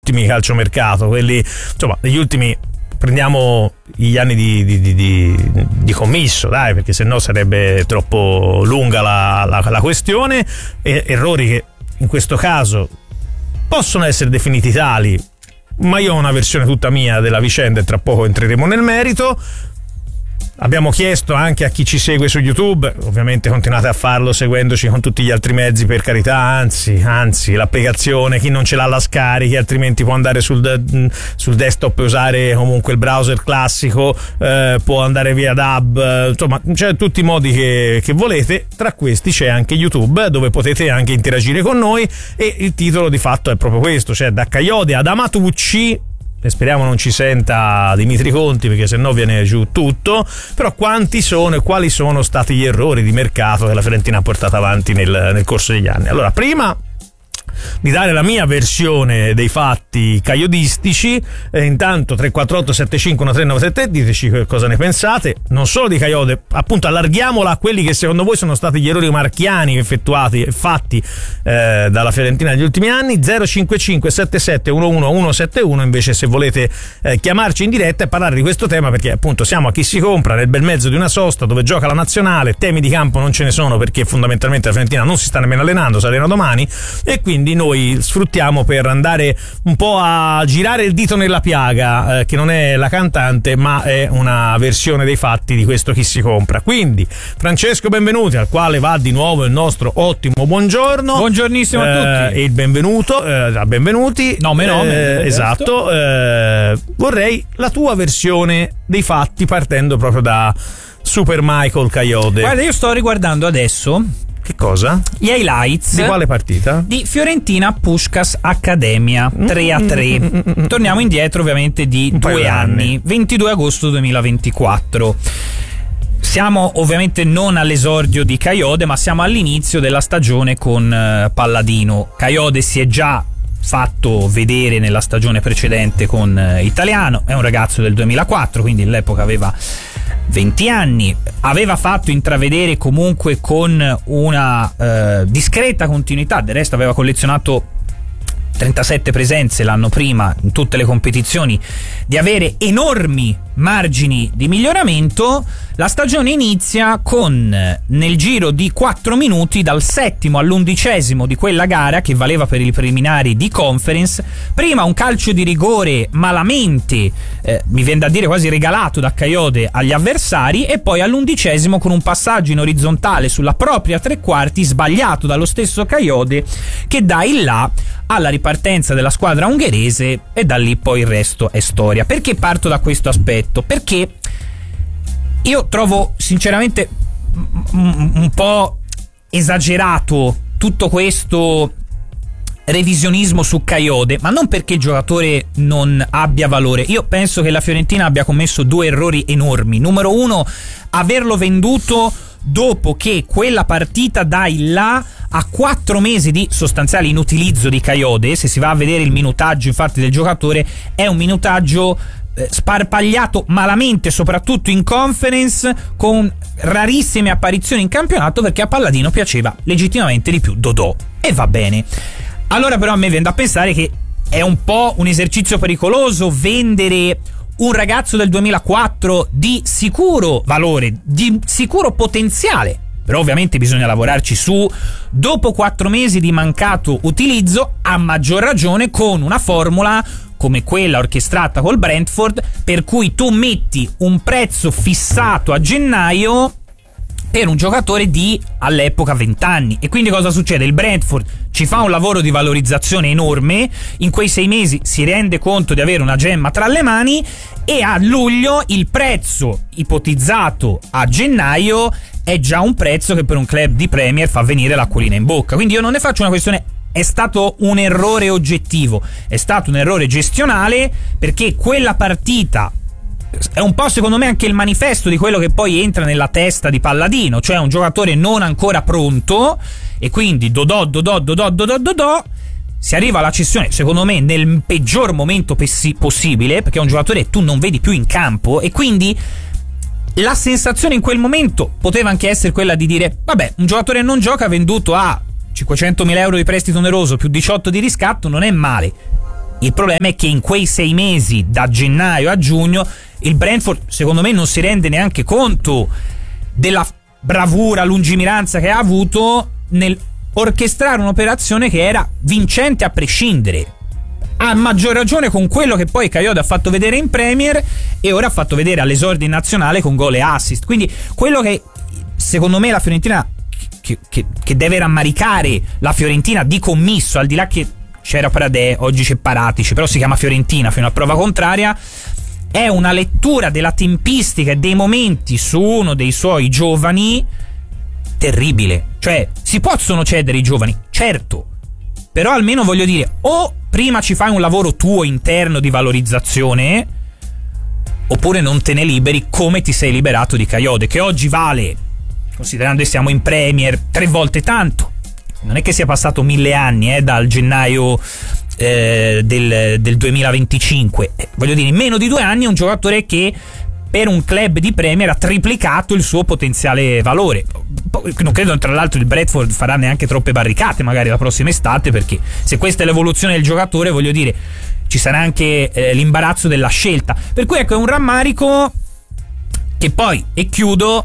ultimi calciomercato, quelli insomma degli ultimi. Prendiamo gli anni di commisso, dai, perché sennò sarebbe troppo lunga la questione. Errori che in questo caso possono essere definiti tali, ma io ho una versione tutta mia della vicenda e tra poco entreremo nel merito. Abbiamo chiesto anche a chi ci segue su YouTube, ovviamente continuate a farlo seguendoci con tutti gli altri mezzi, per carità, anzi l'applicazione, chi non ce l'ha la scarichi, altrimenti può andare sul desktop e usare comunque il browser classico, può andare via DAB, insomma c'è tutti i modi che volete. Tra questi c'è anche YouTube, dove potete anche interagire con noi, e il titolo di fatto è proprio questo, cioè da Kayode ad Amatucci. E speriamo non ci senta Dimitri Conti, perché sennò viene giù tutto. Però quanti sono e quali sono stati gli errori di mercato che la Fiorentina ha portato avanti nel corso degli anni? Allora, prima di dare la mia versione dei fatti caiodistici, intanto 348 75 1393, diteci cosa ne pensate, non solo di Kayode, appunto allarghiamola a quelli che secondo voi sono stati gli errori marchiani effettuati e fatti dalla Fiorentina negli ultimi anni. 055 77 11 171 invece, se volete chiamarci in diretta e parlare di questo tema, perché appunto siamo a Chi si compra, nel bel mezzo di una sosta dove gioca la nazionale. Temi di campo non ce ne sono, perché fondamentalmente la Fiorentina non si sta nemmeno allenando, si allena domani, e quindi noi sfruttiamo per andare un po' a girare il dito nella piaga, che non è la cantante ma è una versione dei fatti di questo Chi si compra. Quindi Francesco Benvenuti, al quale va di nuovo il nostro ottimo buongiorno. Buongiornissimo a tutti. E il benvenuto, benvenuti. Nome. Esatto. Vorrei la tua versione dei fatti, partendo proprio da Super Michael Kayode. Guarda, io sto riguardando adesso Che cosa? gli highlights Di quale partita? di Fiorentina Puskás Accademia 3-3. Torniamo indietro ovviamente di 2 anni, 22 agosto 2024. Siamo ovviamente non all'esordio di Kayode, ma siamo all'inizio della stagione con Palladino. Kayode si è già fatto vedere nella stagione precedente con Italiano, è un ragazzo del 2004, quindi all'epoca aveva 20 anni, aveva fatto intravedere comunque con una discreta continuità, del resto aveva collezionato 37 presenze l'anno prima in tutte le competizioni, di avere enormi margini di miglioramento. La stagione inizia con, nel giro di 4 minuti, dal 7° all'11° di quella gara che valeva per i preliminari di Conference, prima un calcio di rigore malamente, mi viene da dire quasi regalato da Kayode agli avversari, e poi all'11° con un passaggio in orizzontale sulla propria tre quarti sbagliato dallo stesso Kayode, che dà il là alla ripartenza della squadra ungherese, e da lì poi il resto è storia. Perché parto da questo aspetto? Perché io trovo sinceramente un po' esagerato tutto questo revisionismo su Kayode, ma non perché il giocatore non abbia valore. Io penso che la Fiorentina abbia commesso 2 errori enormi. Numero 1, averlo venduto dopo che quella partita dà il là a 4 mesi di sostanziale inutilizzo di Kayode. Se si va a vedere il minutaggio infatti del giocatore, è un minutaggio sparpagliato malamente, soprattutto in Conference, con rarissime apparizioni in campionato, perché a Palladino piaceva legittimamente di più Dodò, e va bene. Allora però a me viene da pensare che è un po' un esercizio pericoloso vendere un ragazzo del 2004 di sicuro valore, di sicuro potenziale, però ovviamente bisogna lavorarci su, dopo 4 mesi di mancato utilizzo, a maggior ragione con una formula come quella orchestrata col Brentford, per cui tu metti un prezzo fissato a gennaio per un giocatore di all'epoca 20 anni. E quindi cosa succede? Il Brentford ci fa un lavoro di valorizzazione enorme, in quei 6 mesi si rende conto di avere una gemma tra le mani, e a luglio il prezzo ipotizzato a gennaio è già un prezzo che per un club di Premier fa venire l'acquolina in bocca. Quindi io non ne faccio una questione, è stato un errore oggettivo, è stato un errore gestionale, perché quella partita è un po' secondo me anche il manifesto di quello che poi entra nella testa di Palladino, cioè un giocatore non ancora pronto, e quindi Dodò, si arriva alla cessione secondo me nel peggior momento possibile, perché è un giocatore che tu non vedi più in campo, e quindi la sensazione in quel momento poteva anche essere quella di dire vabbè, un giocatore non gioca venduto a 500.000 euro di prestito oneroso più 18 di riscatto non è male. Il problema è che in quei 6 mesi, da gennaio a giugno, il Brentford secondo me non si rende neanche conto della bravura, lungimiranza che ha avuto nel orchestrare un'operazione che era vincente a prescindere. A maggior ragione con quello che poi Kayode ha fatto vedere in Premier e ora ha fatto vedere all'esordio in nazionale con gol e assist. Quindi quello che secondo me la Fiorentina che deve rammaricare la Fiorentina di commisso, al di là che c'era Pradè, oggi c'è Paratici, però si chiama Fiorentina fino a prova contraria, è una lettura della tempistica e dei momenti su uno dei suoi giovani terribile. Cioè, si possono cedere i giovani, certo, però almeno voglio dire, o prima ci fai un lavoro tuo interno di valorizzazione, oppure non te ne liberi come ti sei liberato di Kayode, che oggi vale, considerando che siamo in Premier, 3 volte tanto. Non è che sia passato 1000 anni dal gennaio del 2025. Voglio dire, in meno di 2 anni è un giocatore che per un club di Premier ha triplicato il suo potenziale valore. Non credo tra l'altro il Bradford farà neanche troppe barricate magari la prossima estate, perché se questa è l'evoluzione del giocatore, voglio dire, ci sarà anche l'imbarazzo della scelta. Per cui ecco, è un rammarico che poi, e chiudo,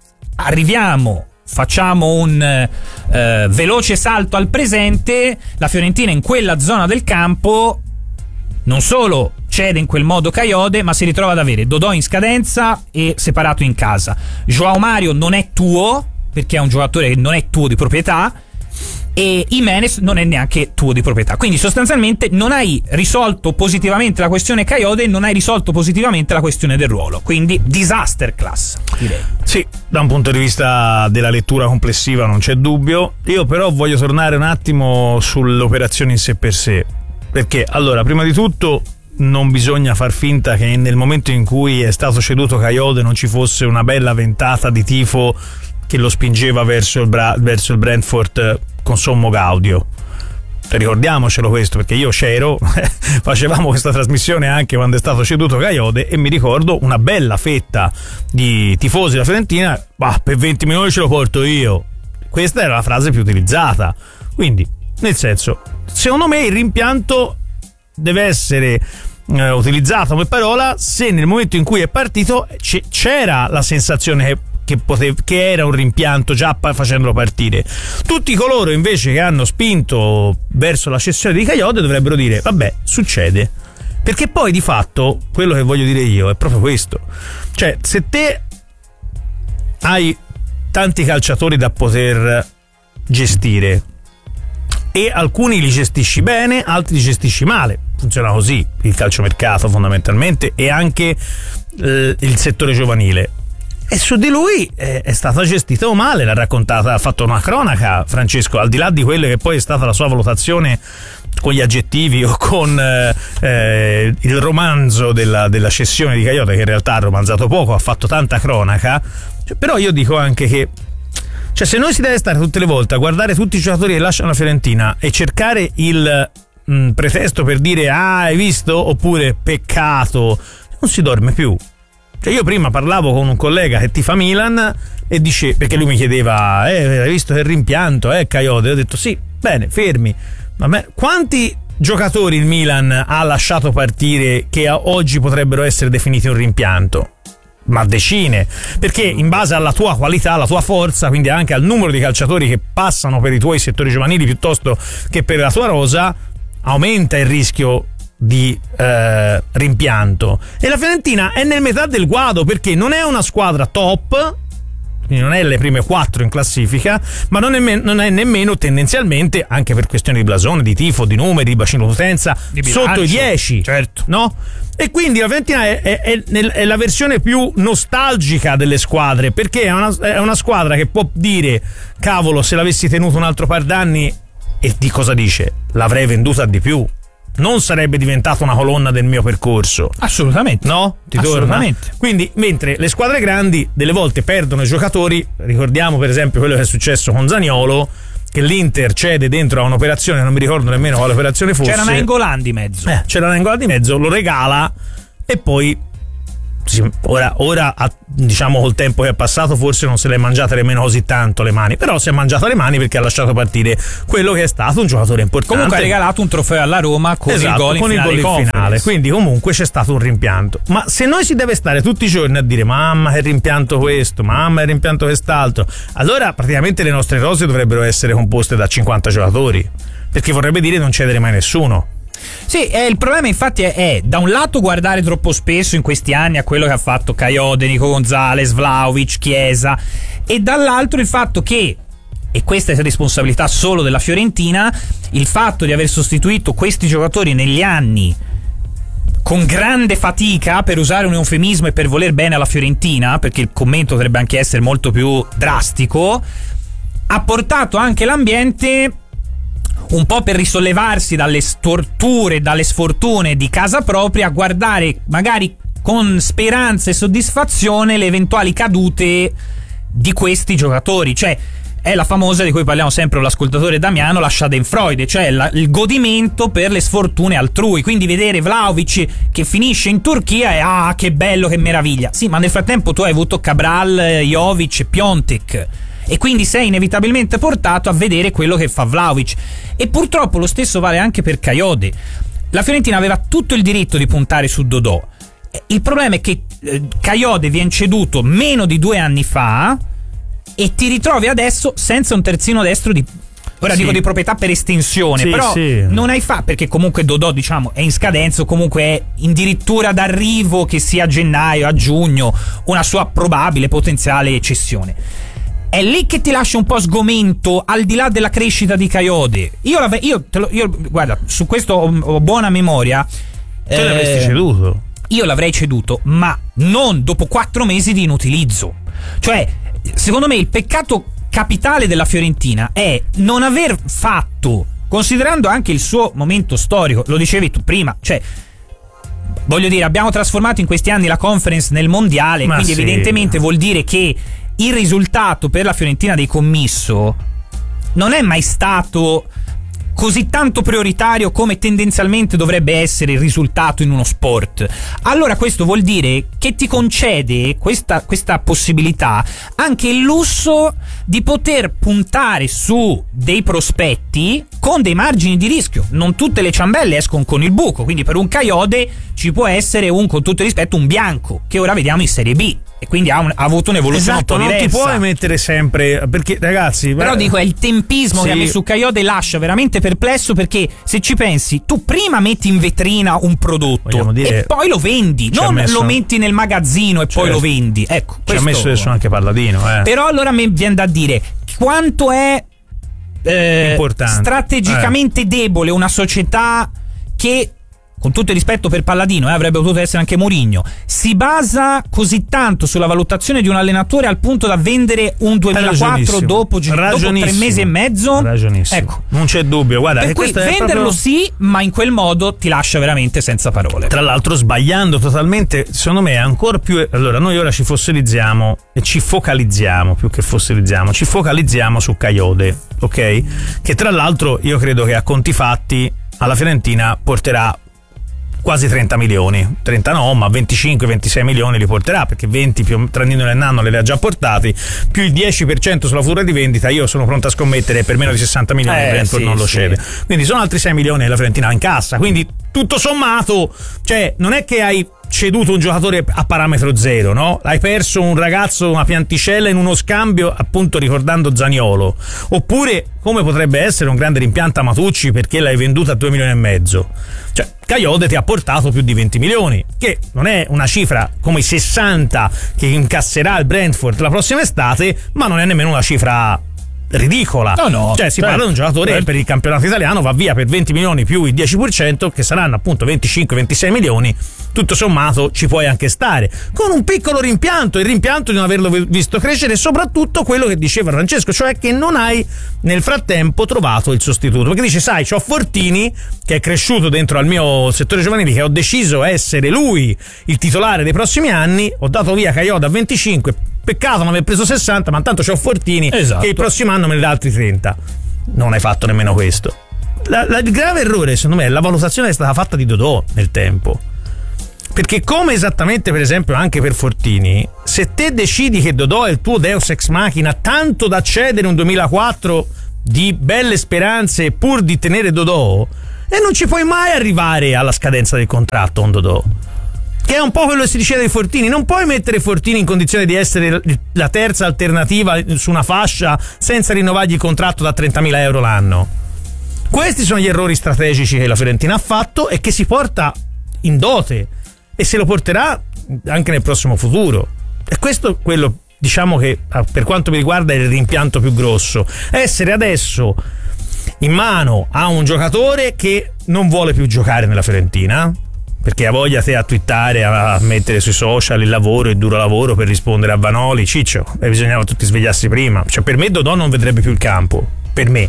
facciamo un veloce salto al presente. La Fiorentina in quella zona del campo non solo cede in quel modo Kayode, ma si ritrova ad avere Dodò in scadenza e separato in casa. João Mario non è tuo, perché è un giocatore che non è tuo di proprietà, e Jimenez non è neanche tuo di proprietà. Quindi sostanzialmente non hai risolto positivamente la questione Kayode e non hai risolto positivamente la questione del ruolo. Quindi disaster class, direi. Sì, da un punto di vista della lettura complessiva non c'è dubbio. Io però voglio tornare un attimo sull'operazione in sé per sé, perché allora, prima di tutto, non bisogna far finta che nel momento in cui è stato ceduto Kayode non ci fosse una bella ventata di tifo che lo spingeva verso il Brentford con sommo gaudio. Ricordiamocelo questo, perché io c'ero, facevamo questa trasmissione anche quando è stato ceduto Kayode, e mi ricordo una bella fetta di tifosi della Fiorentina: per 20 milioni ce lo porto io. Questa era la frase più utilizzata. Quindi, nel senso, secondo me il rimpianto deve essere utilizzato come parola se nel momento in cui è partito c'era la sensazione che era un rimpianto già facendolo partire. Tutti coloro invece che hanno spinto verso la cessione di Kayode dovrebbero dire: vabbè, succede. Perché poi di fatto quello che voglio dire io è proprio questo. Cioè, se te hai tanti calciatori da poter gestire e alcuni li gestisci bene, altri li gestisci male, funziona così il calciomercato fondamentalmente, e anche il settore giovanile. E su di lui è stata gestita male, l'ha raccontata, ha fatto una cronaca Francesco, al di là di quelle che poi è stata la sua valutazione con gli aggettivi o con il romanzo della cessione di Kayode, che in realtà ha romanzato poco, ha fatto tanta cronaca. Però io dico anche che, cioè, se noi si deve stare tutte le volte a guardare tutti i giocatori che lasciano la Fiorentina e cercare il pretesto per dire hai visto, oppure peccato, non si dorme più. Cioè, io prima parlavo con un collega che tifa Milan e dice, perché lui mi chiedeva hai visto che rimpianto Kayode? Ho detto sì, bene, fermi. Vabbè, quanti giocatori il Milan ha lasciato partire che oggi potrebbero essere definiti un rimpianto? Ma decine, perché in base alla tua qualità, alla tua forza, quindi anche al numero di calciatori che passano per i tuoi settori giovanili piuttosto che per la tua rosa, aumenta il rischio di rimpianto. E la Fiorentina è nel metà del guado, perché non è una squadra top, quindi non è le prime 4 in classifica, ma non è nemmeno tendenzialmente, anche per questioni di blasone, di tifo, di numeri, di bacino d'utenza, sotto i 10, certo, no? E quindi la Fiorentina è la versione più nostalgica delle squadre, perché è una squadra che può dire cavolo, se l'avessi tenuto un altro par d'anni, e di cosa dice? L'avrei venduta di più, non sarebbe diventata una colonna del mio percorso. Assolutamente. No? Ti assolutamente. Torna? Quindi, mentre le squadre grandi delle volte perdono i giocatori, ricordiamo per esempio quello che è successo con Zaniolo, che l'Inter cede dentro a un'operazione, non mi ricordo nemmeno quale operazione fosse. C'era Nainggolan di mezzo. C'era Nainggolan di mezzo, lo regala e poi ora diciamo col tempo che è passato forse non se le è mangiate nemmeno così tanto le mani, però si è mangiata le mani perché ha lasciato partire quello che è stato un giocatore importante. Comunque ha regalato un trofeo alla Roma con il gol in finale, quindi comunque c'è stato un rimpianto. Ma se noi si deve stare tutti i giorni a dire mamma che rimpianto questo, mamma che rimpianto quest'altro, allora praticamente le nostre rose dovrebbero essere composte da 50 giocatori, perché vorrebbe dire non cedere mai nessuno. Sì, il problema infatti è da un lato guardare troppo spesso in questi anni a quello che ha fatto Kayode, Nico Gonzalez, Vlahovic, Chiesa, e dall'altro il fatto che, e questa è responsabilità solo della Fiorentina, il fatto di aver sostituito questi giocatori negli anni con grande fatica, per usare un eufemismo e per voler bene alla Fiorentina, perché il commento dovrebbe anche essere molto più drastico, ha portato anche l'ambiente un po' per risollevarsi dalle storture, dalle sfortune di casa propria, a guardare magari con speranza e soddisfazione le eventuali cadute di questi giocatori. Cioè è la famosa di cui parliamo sempre con l'ascoltatore Damiano, la Schadenfreude, cioè il godimento per le sfortune altrui. Quindi vedere Vlahovic che finisce in Turchia e che bello, che meraviglia. Sì, ma nel frattempo tu hai avuto Cabral, Jovic e Piontek, e quindi sei inevitabilmente portato a vedere quello che fa Vlahovic. E purtroppo lo stesso vale anche per Kayode. La Fiorentina aveva tutto il diritto di puntare su Dodò. Il problema è che Kayode viene ceduto meno di 2 anni fa e ti ritrovi adesso senza un terzino destro di... Ora dico di proprietà per estensione, però non hai perché comunque Dodò, diciamo, è in scadenza o comunque è addirittura d'arrivo, che sia a gennaio, a giugno, una sua probabile potenziale cessione. È lì che ti lascia un po' sgomento, al di là della crescita di Kayode. Io guarda, su questo ho buona memoria. Te l'avresti ceduto? Io l'avrei ceduto, ma non dopo 4 mesi di inutilizzo. Cioè, secondo me il peccato capitale della Fiorentina è non aver fatto, considerando anche il suo momento storico, lo dicevi tu prima, cioè voglio dire, abbiamo trasformato in questi anni la Conference nel mondiale, quindi evidentemente vuol dire che il risultato per la Fiorentina dei Commisso non è mai stato così tanto prioritario come tendenzialmente dovrebbe essere il risultato in uno sport. Allora questo vuol dire che ti concede questa possibilità anche il lusso di poter puntare su dei prospetti con dei margini di rischio. Non tutte le ciambelle escono con il buco, quindi per un Kayode ci può essere con tutto il rispetto, un Bianco, che ora vediamo in Serie B, e quindi ha avuto un'evoluzione un po' diversa. Non ti puoi mettere sempre, perché ragazzi, però dico, è il tempismo che ha messo su Kayode, lascia veramente perplesso, perché se ci pensi, tu prima metti in vetrina un prodotto e poi lo vendi, non lo metti nel magazzino e poi lo vendi. Ecco, ci ha messo adesso anche Palladino, Però allora mi viene da dire quanto è strategicamente debole una società che, con tutto il rispetto per Palladino, avrebbe potuto essere anche Mourinho, si basa così tanto sulla valutazione di un allenatore al punto da vendere un 2004 dopo 3 mesi e mezzo. Ragionissimo. Ecco, non c'è dubbio. Guarda, per cui venderlo proprio... sì, ma in quel modo ti lascia veramente senza parole. Tra l'altro sbagliando totalmente, secondo me è ancora più... Allora, noi ora ci fossilizziamo e ci focalizziamo, più che fossilizziamo, ci focalizziamo su Kayode, ok? Che tra l'altro io credo che a conti fatti alla Fiorentina porterà quasi 30 milioni, 30 no, ma 25-26 milioni li porterà, perché 20 più tra Nino e Nanno le ha già portati, più il 10% sulla futura di vendita. Io sono pronto a scommettere per meno di 60 milioni il Brentford non lo cede, quindi sono altri 6 milioni che la Fiorentina in cassa, quindi tutto sommato, cioè non è che hai ceduto un giocatore a parametro zero, no? Hai perso un ragazzo, una pianticella in uno scambio, appunto ricordando Zaniolo, oppure come potrebbe essere un grande rimpianto a Matucci perché l'hai venduto a 2 milioni e mezzo. Cioè Kayode ti ha portato più di 20 milioni, che non è una cifra come i 60 che incasserà il Brentford la prossima estate, ma non è nemmeno una cifra ridicola. Cioè si parla di un giocatore che per il campionato italiano va via per 20 milioni più il 10%, che saranno appunto 25-26 milioni. Tutto sommato ci puoi anche stare, con un piccolo rimpianto, il rimpianto di non averlo visto crescere, e soprattutto quello che diceva Francesco, cioè che non hai nel frattempo trovato il sostituto, perché dice, sai, c'ho Fortini che è cresciuto dentro al mio settore giovanile, che ho deciso essere lui il titolare dei prossimi anni, ho dato via Kayode a 25, peccato non aver preso 60, ma tanto c'ho Fortini che il prossimo anno me ne dà altri 30. Non hai fatto nemmeno questo. Il grave errore secondo me è la valutazione che è stata fatta di Dodò nel tempo, Perché come esattamente per esempio anche per Fortini, se te decidi che Dodò è il tuo Deus Ex Machina tanto da cedere un 2004 di belle speranze pur di tenere Dodò, e non ci puoi mai arrivare alla scadenza del contratto con Dodò, che è un po' quello che si diceva dei Fortini. Non puoi mettere Fortini in condizione di essere la terza alternativa su una fascia senza rinnovargli il contratto da 30.000 euro l'anno. Questi sono gli errori strategici che la Fiorentina ha fatto e che si porta in dote e se lo porterà anche nel prossimo futuro. E questo quello, diciamo, che per quanto mi riguarda è il rimpianto più grosso: essere adesso in mano a un giocatore che non vuole più giocare nella Fiorentina, perché ha voglia te a twittare, a mettere sui social il lavoro, il duro lavoro per rispondere a Vanoli, Ciccio, e bisognava tutti svegliarsi prima. Cioè, per me Dodò non vedrebbe più il campo, per me,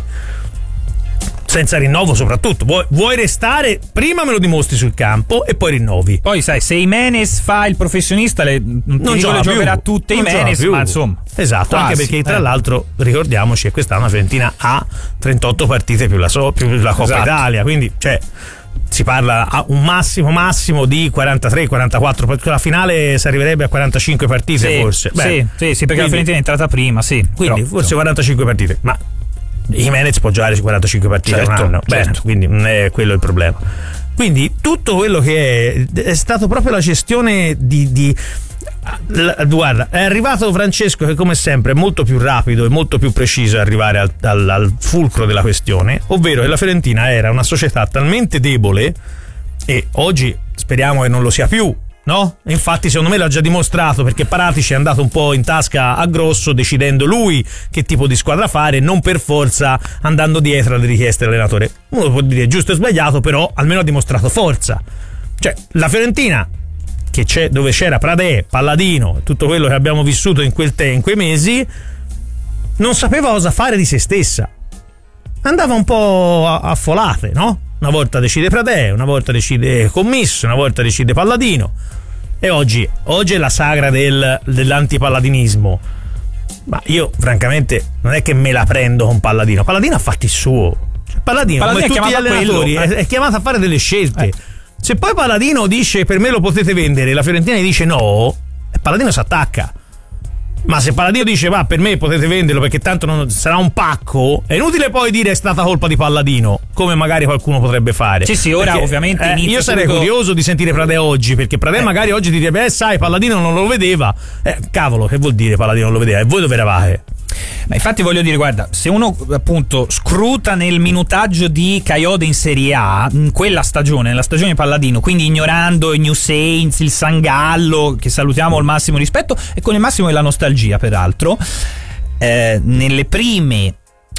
senza rinnovo soprattutto. Vuoi restare, prima me lo dimostri sul campo e poi rinnovi. Poi sai, se Jimenez fa il professionista, non giocherà tutte Jimenez, ma insomma, esatto, quasi, anche perché tra l'altro ricordiamoci che quest'anno la Fiorentina ha 38 partite più la Coppa Italia, quindi cioè si parla a un massimo di 43-44, perché la finale si arriverebbe a 45 partite, forse. Sì, perché la Fiorentina è entrata prima, quindi forse 45 partite, ma Jimenez può giocare su 45 partite un anno. Bene, quindi non è quello il problema. Quindi tutto quello che è stato proprio la gestione guarda, è arrivato Francesco che come sempre è molto più rapido e molto più preciso arrivare al fulcro della questione, ovvero che la Fiorentina era una società talmente debole, e oggi speriamo che non lo sia più, no? Infatti secondo me l'ha già dimostrato, perché Paratici è andato un po' in tasca a grosso decidendo lui che tipo di squadra fare, non per forza andando dietro alle richieste dell'allenatore. Uno può dire giusto e sbagliato, però almeno ha dimostrato forza. Cioè la Fiorentina, che c'è, dove c'era Pradè, Palladino, tutto quello che abbiamo vissuto in quei mesi, non sapeva cosa fare di se stessa, andava un po' a folate, no? Una volta decide Pradè, una volta decide Commisso, una volta decide Palladino, e oggi è la sagra dell'antipalladinismo. Ma io francamente non è che me la prendo con Palladino ha fatto il suo. Palladino come tutti gli allenatori è chiamato a fare delle scelte. Se poi Palladino dice per me lo potete vendere, la Fiorentina gli dice no, Palladino si attacca. Ma se Palladino dice va, per me potete venderlo perché tanto non sarà un pacco, è inutile poi dire è stata colpa di Palladino, come magari qualcuno potrebbe fare. Sì, ora perché, ovviamente io sarei curioso di sentire Pradè oggi, perché Pradè magari oggi direbbe sai, Palladino non lo vedeva. Cavolo, che vuol dire Palladino non lo vedeva? E voi dove eravate? Ma infatti voglio dire, guarda, se uno appunto scruta nel minutaggio di Kayode in Serie A, in quella stagione, nella stagione di Palladino, quindi ignorando i New Saints, il Sangallo, che salutiamo al massimo rispetto e con il massimo della nostalgia peraltro, nelle prime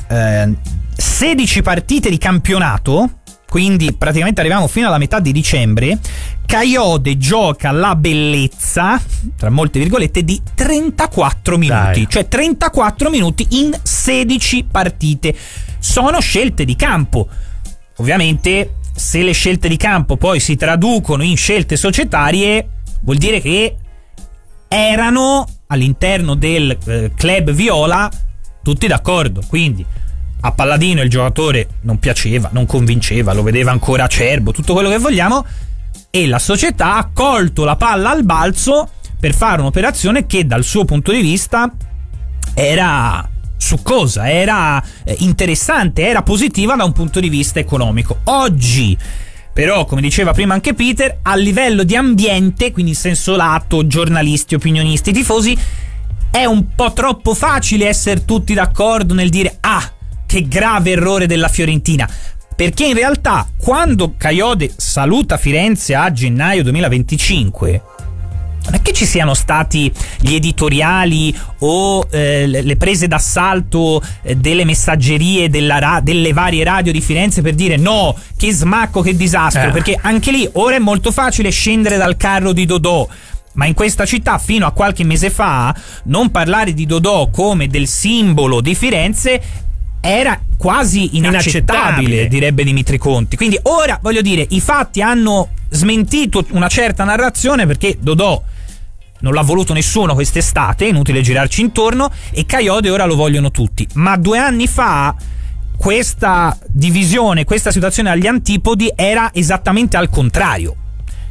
16 partite di campionato, quindi praticamente arriviamo fino alla metà di dicembre, Kayode gioca la bellezza, tra molte virgolette, di 34 minuti. Dai. Cioè 34 minuti in 16 partite. Sono scelte di campo. Ovviamente, se le scelte di campo poi si traducono in scelte societarie, vuol dire che erano all'interno del club viola tutti d'accordo. Quindi a Palladino il giocatore non piaceva, non convinceva, lo vedeva ancora acerbo, tutto quello che vogliamo, e la società ha colto la palla al balzo per fare un'operazione che dal suo punto di vista era succosa, era interessante, era positiva da un punto di vista economico. Oggi però, come diceva prima anche Peter, a livello di ambiente, quindi in senso lato, giornalisti, opinionisti, tifosi, è un po' troppo facile essere tutti d'accordo nel dire che grave errore della Fiorentina, perché in realtà quando Kayode saluta Firenze a gennaio 2025 non è che ci siano stati gli editoriali o le prese d'assalto delle messaggerie delle varie radio di Firenze per dire no, che smacco, che disastro, perché anche lì ora è molto facile scendere dal carro di Dodò, ma in questa città fino a qualche mese fa non parlare di Dodò come del simbolo di Firenze era quasi inaccettabile, direbbe Dimitri Conti. Quindi ora, voglio dire, i fatti hanno smentito una certa narrazione, perché Dodò non l'ha voluto nessuno quest'estate, inutile girarci intorno, e Kayode ora lo vogliono tutti. Ma 2 anni fa questa divisione, questa situazione agli antipodi era esattamente al contrario.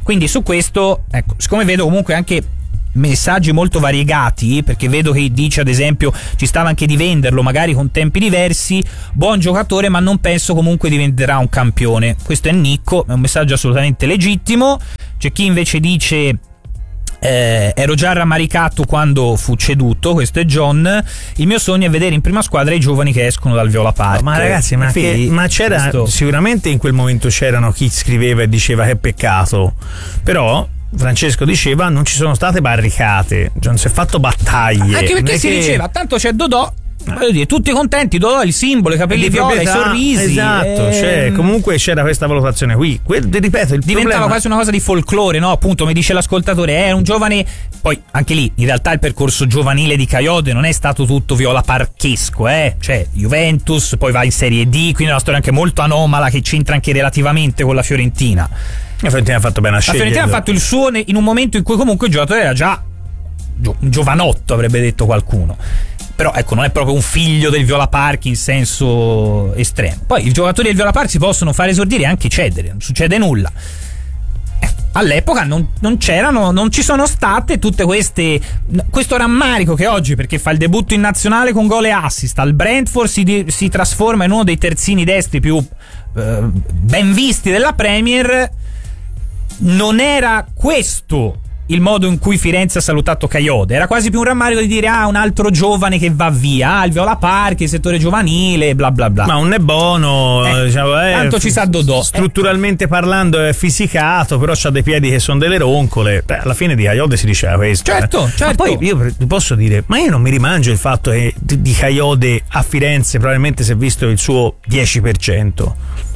Quindi su questo, ecco, siccome vedo comunque anche messaggi molto variegati, perché vedo che dice ad esempio ci stava anche di venderlo magari con tempi diversi, buon giocatore ma non penso comunque diventerà un campione. Questo è Nicco, è un messaggio assolutamente legittimo. C'è chi invece dice ero già rammaricato quando fu ceduto, questo è John, il mio sogno è vedere in prima squadra i giovani che escono dal Viola Park. Ma ragazzi, ma c'era questo... sicuramente in quel momento c'erano chi scriveva e diceva che peccato, però Francesco diceva non ci sono state barricate, non si è fatto battaglie, anche perché si diceva tanto c'è Dodò, voglio dire, tutti contenti, Dodò il simbolo, i capelli viola, i sorrisi, esatto, cioè comunque c'era questa valutazione qui. Ripeto, il diventava problema... quasi una cosa di folklore, no? Appunto, mi dice l'ascoltatore, è un giovane. Poi anche lì in realtà il percorso giovanile di Kayode non è stato tutto viola parchesco, cioè Juventus, poi va in Serie D, quindi è una storia anche molto anomala che c'entra anche relativamente con la Fiorentina. La Fiorentina ha fatto bene a scegliere. La Fiorentina ha fatto il suo in un momento in cui comunque il giocatore era già un giovanotto, avrebbe detto qualcuno. Però ecco, non è proprio un figlio del Viola Park in senso estremo. Poi i giocatori del Viola Park si possono fare esordire e anche cedere, non succede nulla. All'epoca non c'erano, non ci sono state tutte questo rammarico che oggi, perché fa il debutto in nazionale con gol e assist, al Brentford si trasforma in uno dei terzini destri più ben visti della Premier. Non era questo il modo in cui Firenze ha salutato Kayode, era quasi più un rammarico di dire un altro giovane che va via, il Viola Park, il settore giovanile, bla bla bla. Ma un Nebono, diciamo, tanto ci sa Dodò. Strutturalmente parlando è fisicato, però c'ha dei piedi che sono delle roncole. Alla fine di Kayode si diceva questo. Certo. Ma poi io posso dire, ma io non mi rimangio il fatto che di Kayode a Firenze probabilmente si è visto il suo 10%,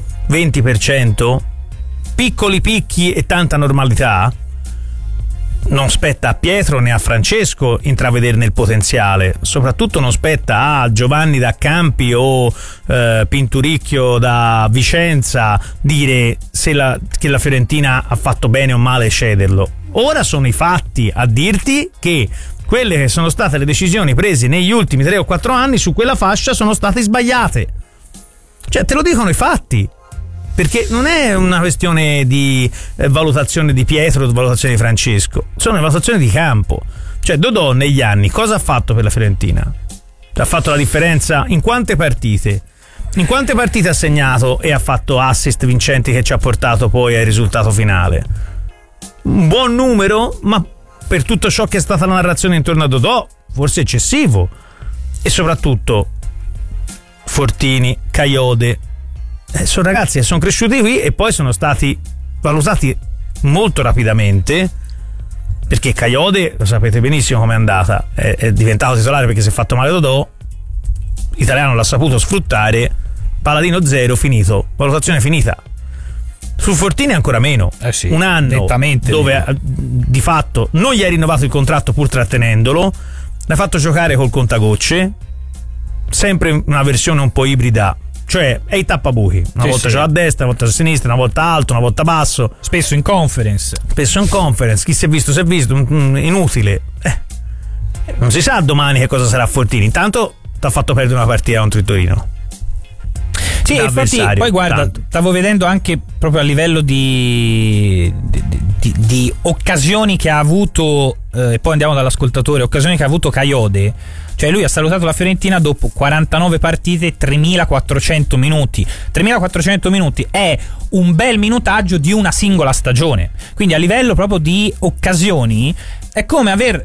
20%, piccoli picchi e tanta normalità. Non spetta a Pietro né a Francesco intravederne il potenziale, soprattutto non spetta a Giovanni da Campi o Pinturicchio da Vicenza dire che la Fiorentina ha fatto bene o male cederlo. Ora sono i fatti a dirti che quelle che sono state le decisioni prese negli ultimi 3 o 4 anni su quella fascia sono state sbagliate. Cioè, te lo dicono i fatti. Perché non è una questione di valutazione di Pietro o valutazione di Francesco, sono le valutazioni di campo. Cioè Dodò negli anni cosa ha fatto per la Fiorentina? Ha fatto la differenza in quante partite? In quante partite ha segnato e ha fatto assist vincenti che ci ha portato poi al risultato finale? Un buon numero, ma per tutto ciò che è stata la narrazione intorno a Dodò forse eccessivo. E soprattutto Fortini, Kayode sono ragazzi che sono cresciuti qui e poi sono stati valutati molto rapidamente, perché Kayode, lo sapete benissimo com'è andata, è diventato titolare perché si è fatto male Dodò, l'italiano l'ha saputo sfruttare, Paladino 0, finito, valutazione finita. Su Fortini ancora meno, sì, un anno dove di fatto non gli hai rinnovato il contratto pur trattenendolo, l'hai fatto giocare col contagocce, sempre una versione un po' ibrida. Cioè è i tappabuchi, una volta ce l'ha a destra, una volta a sinistra, una volta alto, una volta basso, spesso in conference, chi si è visto inutile. Non si sa domani che cosa sarà Fortini, intanto ti ha fatto perdere una partita contro il Torino. Sì, infatti poi guarda, stavo vedendo anche proprio a livello di occasioni che ha avuto, e poi andiamo dall'ascoltatore, occasioni che ha avuto Kayode. Cioè lui ha salutato la Fiorentina dopo 49 partite, 3.400 minuti. 3.400 minuti è un bel minutaggio di una singola stagione. Quindi a livello proprio di occasioni è come aver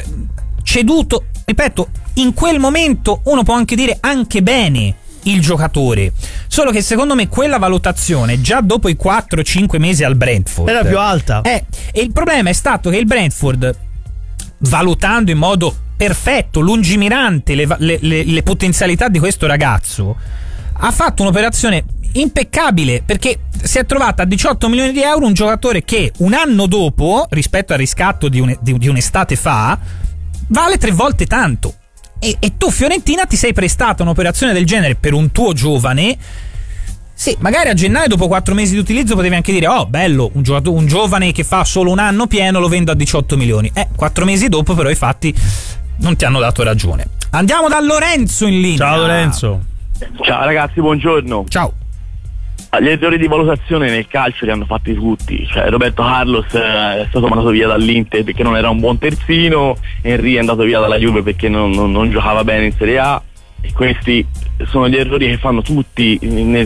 ceduto, ripeto, in quel momento uno può anche dire anche bene il giocatore. Solo che secondo me quella valutazione già dopo i 4-5 mesi al Brentford era più alta. E il problema è stato che il Brentford, valutando in modo perfetto, lungimirante le potenzialità di questo ragazzo, ha fatto un'operazione impeccabile, perché si è trovata a 18 milioni di euro un giocatore che un anno dopo, rispetto al riscatto di un'estate fa, vale 3 volte tanto. E tu Fiorentina ti sei prestata un'operazione del genere per un tuo giovane. Sì, magari a gennaio, dopo 4 mesi di utilizzo, potevi anche dire bello, un giovane che fa solo un anno pieno lo vendo a 18 milioni. 4 mesi dopo però i fatti non ti hanno dato ragione. Andiamo da Lorenzo in linea. Ciao Lorenzo. Ciao ragazzi, buongiorno. Ciao. Gli errori di valutazione nel calcio li hanno fatti tutti, cioè Roberto Carlos è stato mandato via dall'Inter perché non era un buon terzino, Henry è andato via dalla Juve perché non giocava bene in Serie A, e questi sono gli errori che fanno tutti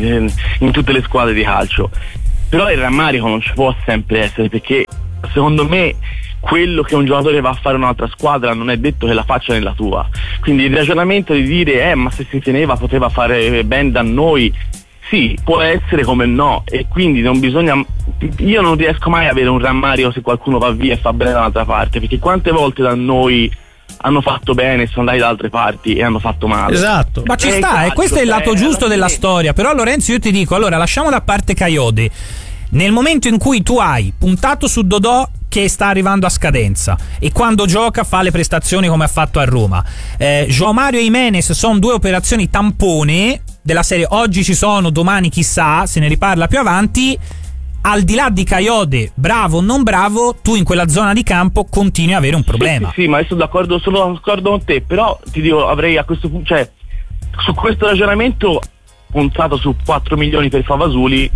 in tutte le squadre di calcio. Però il rammarico non ci può sempre essere, perché secondo me quello che un giocatore va a fare in un'altra squadra non è detto che la faccia nella tua, quindi il ragionamento di dire ma se si teneva poteva fare bene da noi, sì, può essere come no, e quindi non bisogna, io non riesco mai a avere un rammarico se qualcuno va via e fa bene dall'altra parte, perché quante volte da noi hanno fatto bene, sono andati da altre parti e hanno fatto male. Esatto. Ma ci sta, e questo è il lato giusto della storia. Però Lorenzo, io ti dico, allora lasciamo da parte Kayode. Nel momento in cui tu hai puntato su Dodò che sta arrivando a scadenza e quando gioca fa le prestazioni come ha fatto a Roma, João Mario e Jimenez sono due operazioni tampone della serie, oggi ci sono, domani chissà, se ne riparla più avanti. Al di là di Kayode, bravo o non bravo, tu in quella zona di campo continui a avere un problema. Sì, ma io sono d'accordo con te, però ti dico, avrei a questo punto, cioè su questo ragionamento puntato su 4 milioni per Favasuli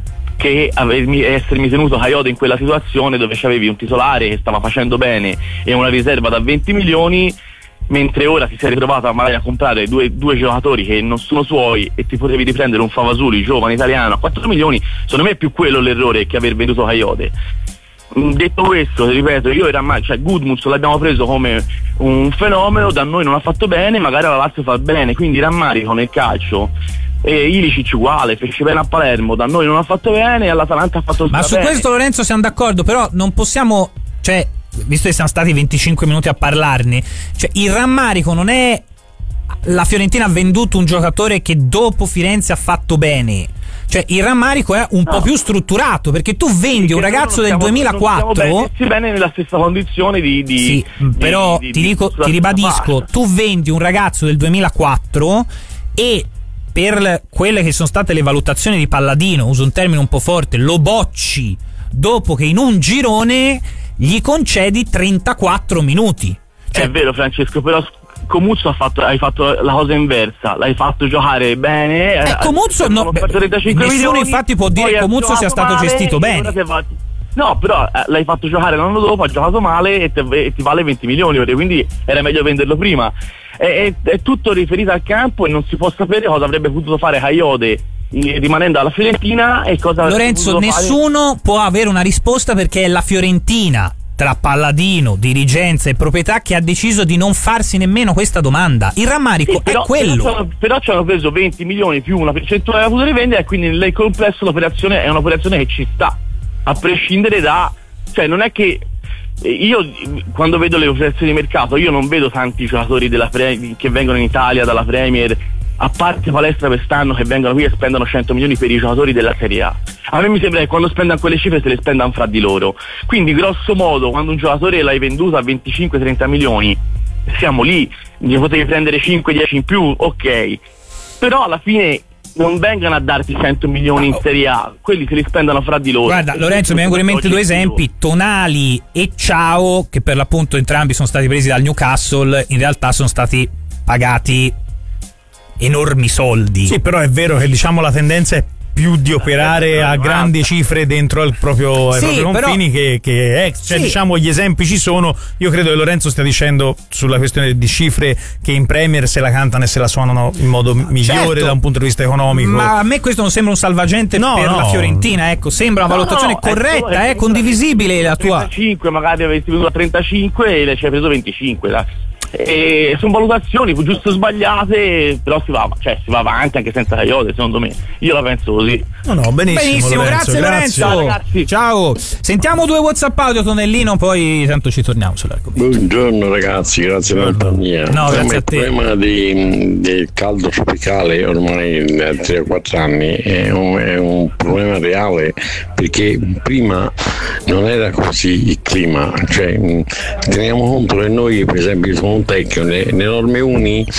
che essermi tenuto Kayode in quella situazione dove c'avevi un titolare che stava facendo bene e una riserva da 20 milioni, mentre ora ti sei ritrovato magari a comprare due giocatori che non sono suoi e ti potevi riprendere un Favasuli giovane italiano a 4 milioni. Secondo me è più quello l'errore che aver venduto Kayode. Detto questo, ripeto, io Gudmundsson l'abbiamo preso come un fenomeno, da noi non ha fatto bene, magari alla Lazio fa bene, quindi rammarico nel calcio. E Ilicic uguale, fece bene a Palermo, da noi non ha fatto bene, all'Atalanta ha fatto bene. Ma su questo, Lorenzo, siamo d'accordo, però non possiamo, cioè, visto che siamo stati 25 minuti a parlarne, cioè il rammarico non è la Fiorentina ha venduto un giocatore che dopo Firenze ha fatto bene, cioè il rammarico è un po' più strutturato, perché tu vendi un ragazzo del 2004 bene nella stessa condizione di però ti ribadisco, tu vendi un ragazzo del 2004 e per quelle che sono state le valutazioni di Palladino, uso un termine un po' forte, lo bocci dopo che in un girone gli concedi 34 minuti. Cioè, è vero, Francesco, però Comuzzo hai fatto la cosa inversa, l'hai fatto giocare bene. Comuzzo nessuno infatti può dire che Comuzzo sia stato gestito bene. No, però l'hai fatto giocare l'anno dopo, ha giocato male e ti vale 20 milioni, quindi era meglio venderlo prima. È tutto riferito al campo e non si può sapere cosa avrebbe potuto fare Kayode rimanendo alla Fiorentina e cosa Lorenzo, nessuno può avere una risposta, perché è la Fiorentina, tra Palladino, dirigenza e proprietà, che ha deciso di non farsi nemmeno questa domanda. Il rammarico è quello. Però ci hanno preso 20 milioni più una percentuale da poter rivendere, e quindi nel complesso l'operazione è un'operazione che ci sta, a prescindere cioè non è che io quando vedo le operazioni di mercato io non vedo tanti giocatori che vengono in Italia dalla Premier, a parte Palestra quest'anno, che vengono qui e spendono 100 milioni per i giocatori della Serie A. A me mi sembra che quando spendano quelle cifre se le spendano fra di loro, quindi grosso modo quando un giocatore l'hai venduto a 25-30 milioni siamo lì, ne potevi prendere 5-10 in più, ok, però alla fine non vengano a darti 100 milioni in Serie A, quelli se li spendono fra di loro. Guarda Lorenzo, mi vengono in mente due esempi, Tonali e Ciao, che per l'appunto entrambi sono stati presi dal Newcastle, in realtà sono stati pagati enormi soldi. Sì, però è vero che diciamo la tendenza è più di operare a grandi cifre dentro ai propri confini che cioè diciamo gli esempi ci sono. Io credo che Lorenzo stia dicendo sulla questione di cifre che in Premier se la cantano e se la suonano in modo migliore da un punto di vista economico. Ma a me questo non sembra un salvagente per la Fiorentina, ecco, sembra una valutazione corretta, è condivisibile la tua. 35, magari avessi venuto a 35 e le ci hai preso 25, dai. E sono valutazioni giusto o sbagliate, però si va avanti anche senza Kayode, secondo me. Io la penso così. No, benissimo Lorenzo, grazie. Ciao ragazzi. Ciao. Sentiamo 2 WhatsApp audio, Tonellino, poi tanto ci torniamo sull'argomento. Buongiorno ragazzi, grazie per la compagnia. No, grazie a te. Il problema del caldo tropicale ormai da 3 o 4 anni è un problema reale, perché prima non era così il clima, cioè teniamo conto che noi per esempio sono un tecnico, le norme uni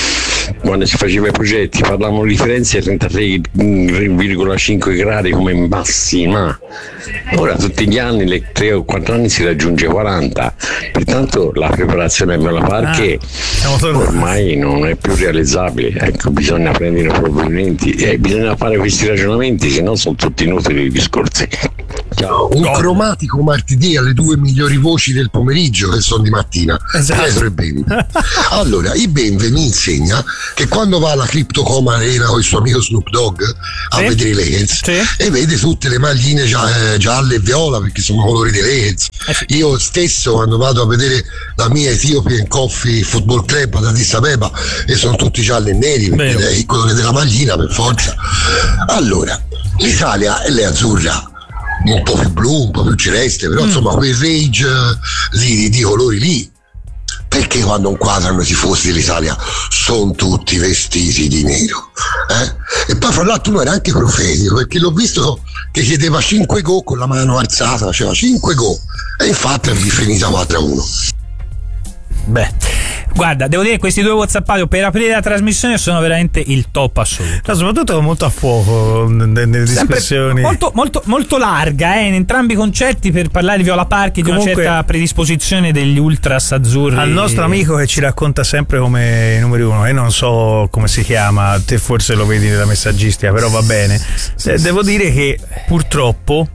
quando si faceva i progetti parlavano di differenze a 33,5 gradi come massima. Ora tutti gli anni, le 3 o 4 anni si raggiunge 40, pertanto la preparazione per la parche ormai non è più realizzabile. Ecco, bisogna prendere provvedimenti e bisogna fare questi ragionamenti, che non sono tutti inutili i discorsi. Ciao. Un cromatico martedì alle 2 migliori voci del pomeriggio, che sono di mattina. Esatto. Pietro e Benve. Allora, i Benve mi insegna che quando va alla Crypto.com Arena con il suo amico Snoop Dogg a vedere i Lakers, e vede tutte le magline gialle e viola, perché sono colori dei Lakers. Io stesso, quando vado a vedere la mia Ethiopian Coffee Football Club ad Addis Abeba, e sono tutti gialli e neri, perché è il colore della maglina per forza. Allora, l'Italia è azzurra, un po' più blu, un po' più celeste, però insomma quel range di colori lì. Perché quando inquadrano i tifosi dell'Italia sono tutti vestiti di nero? E poi fra l'altro uno era anche profetico, perché l'ho visto che chiedeva 5 go con la mano alzata, faceva 5 go, e infatti è finita 4-1. Beh, guarda, devo dire che questi 2 WhatsApp audio per aprire la trasmissione sono veramente il top assoluto. No, soprattutto molto a fuoco nelle discussioni. Molto larga, in entrambi i concetti, per parlare di Viola Parchi, di una certa predisposizione degli ultras azzurri. Al nostro amico che ci racconta sempre come i numeri 1, non so come si chiama, te forse lo vedi nella messaggistica, però va bene. Devo dire che purtroppo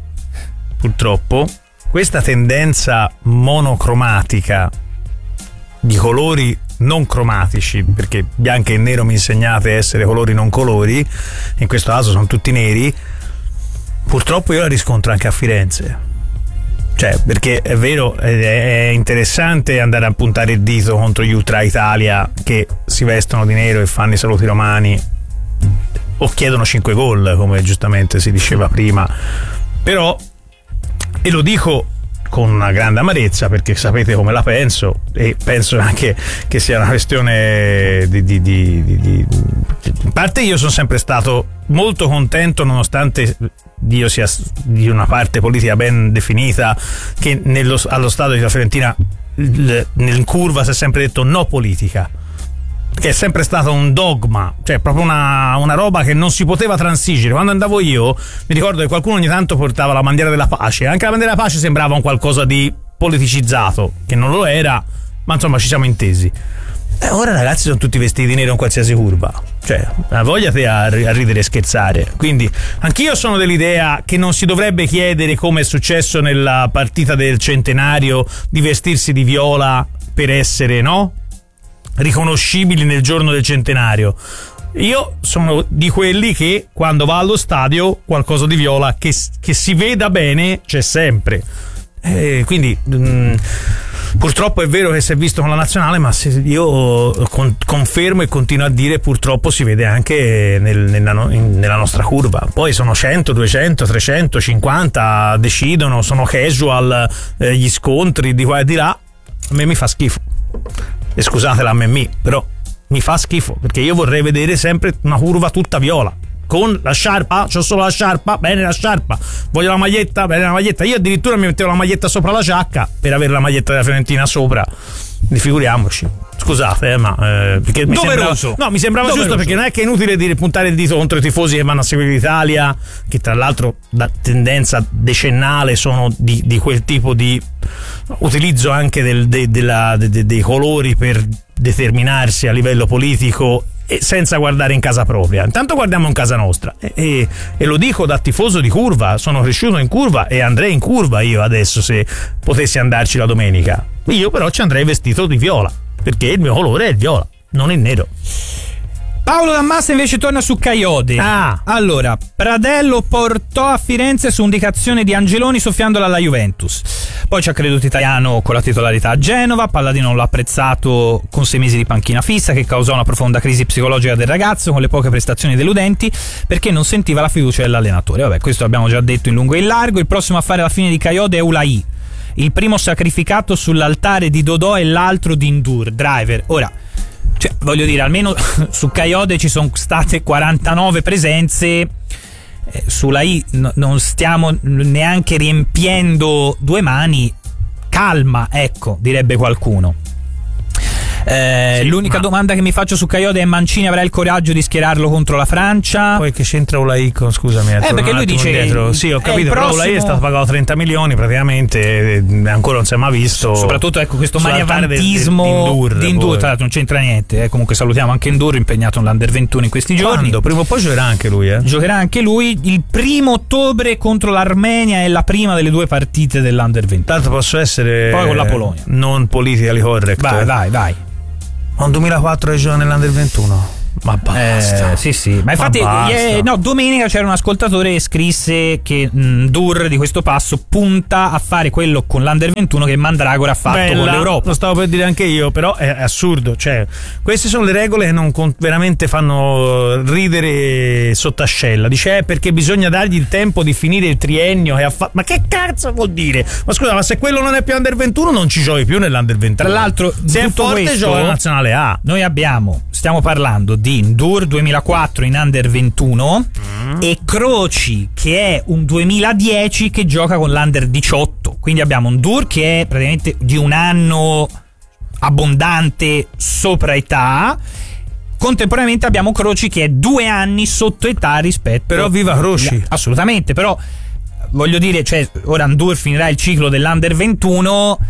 questa tendenza monocromatica di colori non cromatici, perché bianco e nero mi insegnate essere colori non colori, in questo caso sono tutti neri, purtroppo io la riscontro anche a Firenze. Cioè, perché è vero, è interessante andare a puntare il dito contro gli Ultra Italia che si vestono di nero e fanno i saluti romani o chiedono 5 gol, come giustamente si diceva prima, però, e lo dico con una grande amarezza, perché sapete come la penso, e penso anche che sia una questione di in parte io sono sempre stato molto contento, nonostante io sia di una parte politica ben definita, che allo stadio della Fiorentina nel curva si è sempre detto no politica, che è sempre stato un dogma, cioè proprio una roba che non si poteva transigere. Quando andavo io mi ricordo che qualcuno ogni tanto portava la bandiera della pace, anche la bandiera della pace sembrava un qualcosa di politicizzato, che non lo era, ma insomma ci siamo intesi. Ora ragazzi sono tutti vestiti di nero in qualsiasi curva, cioè la voglia te a ridere e scherzare. Quindi anch'io sono dell'idea che non si dovrebbe chiedere, come è successo nella partita del centenario, di vestirsi di viola per essere, no, riconoscibili nel giorno del centenario. Io sono di quelli che quando va allo stadio qualcosa di viola che si veda bene c'è sempre. Quindi purtroppo è vero che si è visto con la nazionale, ma io confermo e continuo a dire purtroppo si vede anche nella nostra curva. Poi sono 100, 200, 300, 50, decidono, sono casual gli scontri di qua e di là. A me mi fa schifo. E scusate la MMI, però mi fa schifo, perché io vorrei vedere sempre una curva tutta viola, con la sciarpa, c'ho solo la sciarpa, bene la sciarpa, voglio la maglietta, bene la maglietta. Io addirittura mi mettevo la maglietta sopra la giacca per avere la maglietta della Fiorentina sopra. Figuriamoci, scusate, ma perché mi sembrava giusto, perché non è che è inutile dire puntare il dito contro i tifosi che vanno a seguire l'Italia, che tra l'altro da tendenza decennale sono di quel tipo di utilizzo anche dei colori per determinarsi a livello politico, e senza guardare in casa propria. Intanto guardiamo in casa nostra, e lo dico da tifoso di curva, sono cresciuto in curva e andrei in curva io adesso se potessi andarci la domenica. Io però ci andrei vestito di viola, perché il mio colore è il viola, non il nero. Paolo Dammassa invece torna su Caiode. Allora, Pradello portò a Firenze su indicazione di Angeloni soffiandola alla Juventus. Poi ci ha creduto Italiano con la titolarità a Genova. Palladino non l'ha apprezzato con 6 mesi di panchina fissa, che causò una profonda crisi psicologica del ragazzo con le poche prestazioni deludenti, perché non sentiva la fiducia dell'allenatore. Vabbè, questo l'abbiamo già detto in lungo e in largo. Il prossimo a fare la fine di Caiode è Ulai, il primo sacrificato sull'altare di Dodò e l'altro di Ndur, driver. Ora, cioè, voglio dire, almeno su Caiode ci sono state 49 presenze, sulla I non stiamo neanche riempiendo 2 mani. Calma, ecco, direbbe qualcuno. L'unica domanda che mi faccio su Kayode è: Mancini avrà il coraggio di schierarlo contro la Francia? Poi che c'entra Olaïko, scusami, perché lui dice indietro. Sì, ho capito, però prossimo... Olaïko è stato pagato 30 milioni praticamente, ancora non si è mai visto. Soprattutto questo maniavantismo di Ndour, tra l'altro non c'entra niente, comunque salutiamo anche Ndour, impegnato nell'Under 21 in questi giorni. Prima o poi giocherà anche lui, Giocherà anche lui il 1 ottobre contro l'Armenia, è la prima delle 2 partite dell'Under 21. Tanto posso essere poi con la Polonia. Non politically correct. Vai. Ma un 2004 gioca nell'Under 21. Ma basta. Sì. Ma infatti, domenica c'era un ascoltatore che scrisse che Ndour di questo passo punta a fare quello con l'Under 21 che Mandragora ha fatto con l'Europa. Lo stavo per dire anche io, però è assurdo. Cioè, queste sono le regole che non veramente fanno ridere sotto ascella. Dice perché bisogna dargli il tempo di finire il triennio che ha fatto. Ma che cazzo vuol dire? Ma scusa, ma se quello non è più Under 21, non ci giochi più nell'Under 21. Tra l'altro, se è forte, questo, gioca la nazionale A. Noi stiamo parlando di Ndour 2004 in Under 21 e Croci che è un 2010 che gioca con l'Under 18. Quindi abbiamo Ndour che è praticamente di un anno abbondante sopra età. Contemporaneamente abbiamo Croci che è 2 anni sotto età rispetto. Però viva Croci! Assolutamente, però voglio dire, ora Ndour finirà il ciclo dell'Under 21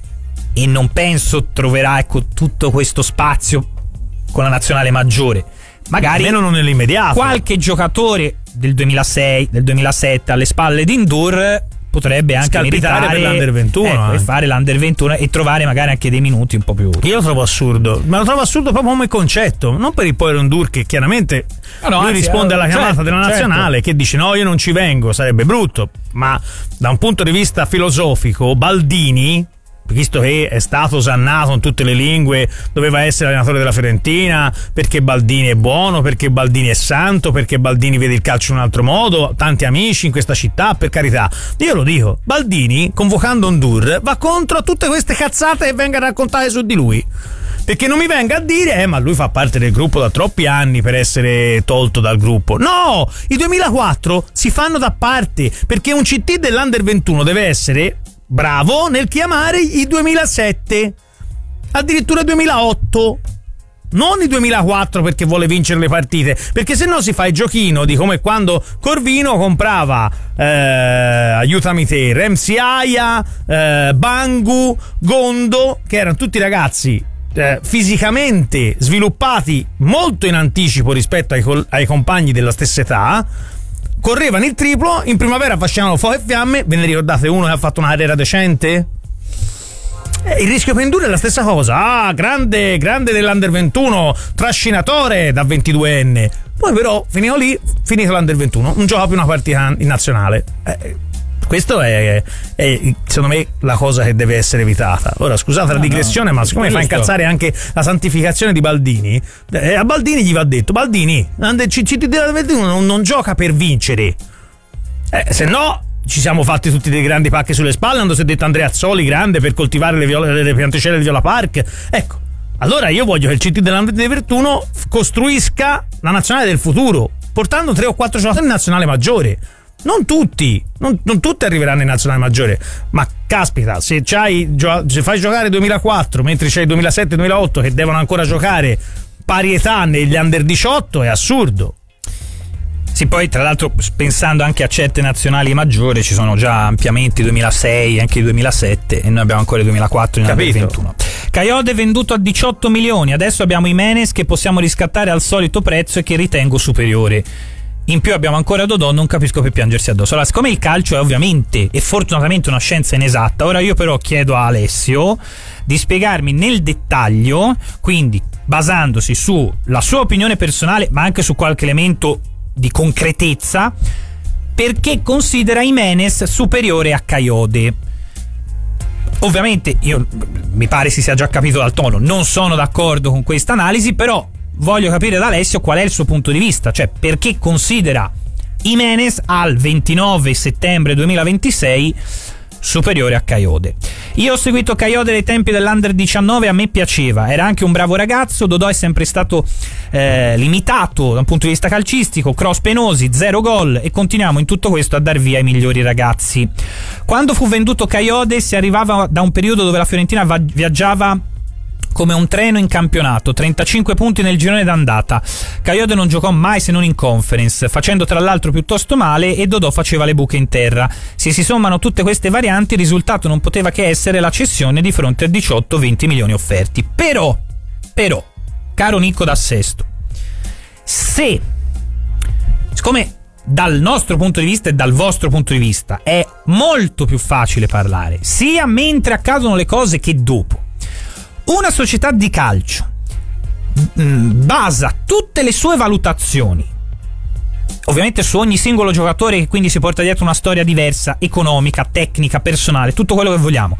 e non penso troverà tutto questo spazio con la nazionale maggiore. Magari almeno non nell'immediato. Qualche giocatore del 2006, del 2007 alle spalle di Ndour potrebbe anche meritare per l'Under 21 e fare l'Under 21 e trovare magari anche dei minuti un po' più. Io lo trovo assurdo, ma lo trovo assurdo proprio come concetto, non per il poi Ndour che chiaramente lui risponde alla chiamata della nazionale, che dice no, io non ci vengo, sarebbe brutto, ma da un punto di vista filosofico Baldini, visto che è stato osannato in tutte le lingue, doveva essere allenatore della Fiorentina perché Baldini è buono, perché Baldini è santo, perché Baldini vede il calcio in un altro modo, tanti amici in questa città, per carità. Io lo dico, Baldini convocando Ndour va contro tutte queste cazzate che vengono raccontate su di lui, perché non mi venga a dire ma lui fa parte del gruppo da troppi anni per essere tolto dal gruppo. No, i 2004 si fanno da parte, perché un CT dell'Under 21 deve essere bravo nel chiamare i 2007, addirittura 2008, non i 2004 perché vuole vincere le partite, perché se no si fa il giochino di come quando Corvino comprava aiutami te, Remsi Aya, Bangu, Gondo, che erano tutti ragazzi fisicamente sviluppati molto in anticipo rispetto ai compagni della stessa età, correvano il triplo, in primavera facevano fuoco e fiamme. Ve ne ricordate uno che ha fatto una carriera decente? Il rischio per Ndour è la stessa cosa. Grande dell'Under 21, trascinatore da 22enne. Poi però finito l'Under 21, non gioca più una partita in nazionale. Questo è secondo me la cosa che deve essere evitata. Ora scusate la digressione, ma siccome fa incazzare anche la santificazione di Baldini, a Baldini gli va detto: Baldini, non gioca per vincere, se no ci siamo fatti tutti dei grandi pacche sulle spalle, quando si è detto Andreazzoli grande per coltivare le pianticelle di Viola Park. Ecco, allora io voglio che il CT dell'Under 21 costruisca la nazionale del futuro, portando 3 o 4 giocatori in nazionale maggiore. Non tutti arriveranno in nazionale maggiore, ma caspita, se fai giocare 2004 mentre c'hai 2007 e 2008 che devono ancora giocare pari età negli Under 18 è assurdo. Sì, poi tra l'altro pensando anche a certe nazionali maggiori ci sono già ampiamente i 2006 e anche i 2007 e noi abbiamo ancora i 2004 in Under 21. Kayode venduto a 18 milioni, adesso abbiamo Jimenez che possiamo riscattare al solito prezzo e che ritengo superiore. In più abbiamo ancora Dodò, non capisco per piangersi addosso. Allora, siccome il calcio è ovviamente e fortunatamente una scienza inesatta, ora io però chiedo a Alessio di spiegarmi nel dettaglio, quindi basandosi sulla sua opinione personale ma anche su qualche elemento di concretezza, perché considera Jimenez superiore a Kayode. Ovviamente io mi pare si sia già capito dal tono, non sono d'accordo con questa analisi, però voglio capire da Alessio qual è il suo punto di vista, cioè perché considera Jimenez al 29 settembre 2026 superiore a Kayode. Io ho seguito Kayode nei tempi dell'Under 19, a me piaceva, era anche un bravo ragazzo. Dodò è sempre stato limitato da un punto di vista calcistico, cross penosi, 0 gol, e continuiamo in tutto questo a dar via i migliori ragazzi. Quando fu venduto Kayode si arrivava da un periodo dove la Fiorentina viaggiava come un treno in campionato, 35 punti nel girone d'andata. Kayode non giocò mai se non in conference, facendo tra l'altro piuttosto male, e Dodò faceva le buche in terra. Se si sommano tutte queste varianti, il risultato non poteva che essere la cessione di fronte a 18-20 milioni offerti. Però, caro Nicco da Sesto, siccome dal nostro punto di vista e dal vostro punto di vista è molto più facile parlare sia mentre accadono le cose che dopo, una società di calcio basa tutte le sue valutazioni ovviamente su ogni singolo giocatore, che quindi si porta dietro una storia diversa, economica, tecnica, personale, tutto quello che vogliamo,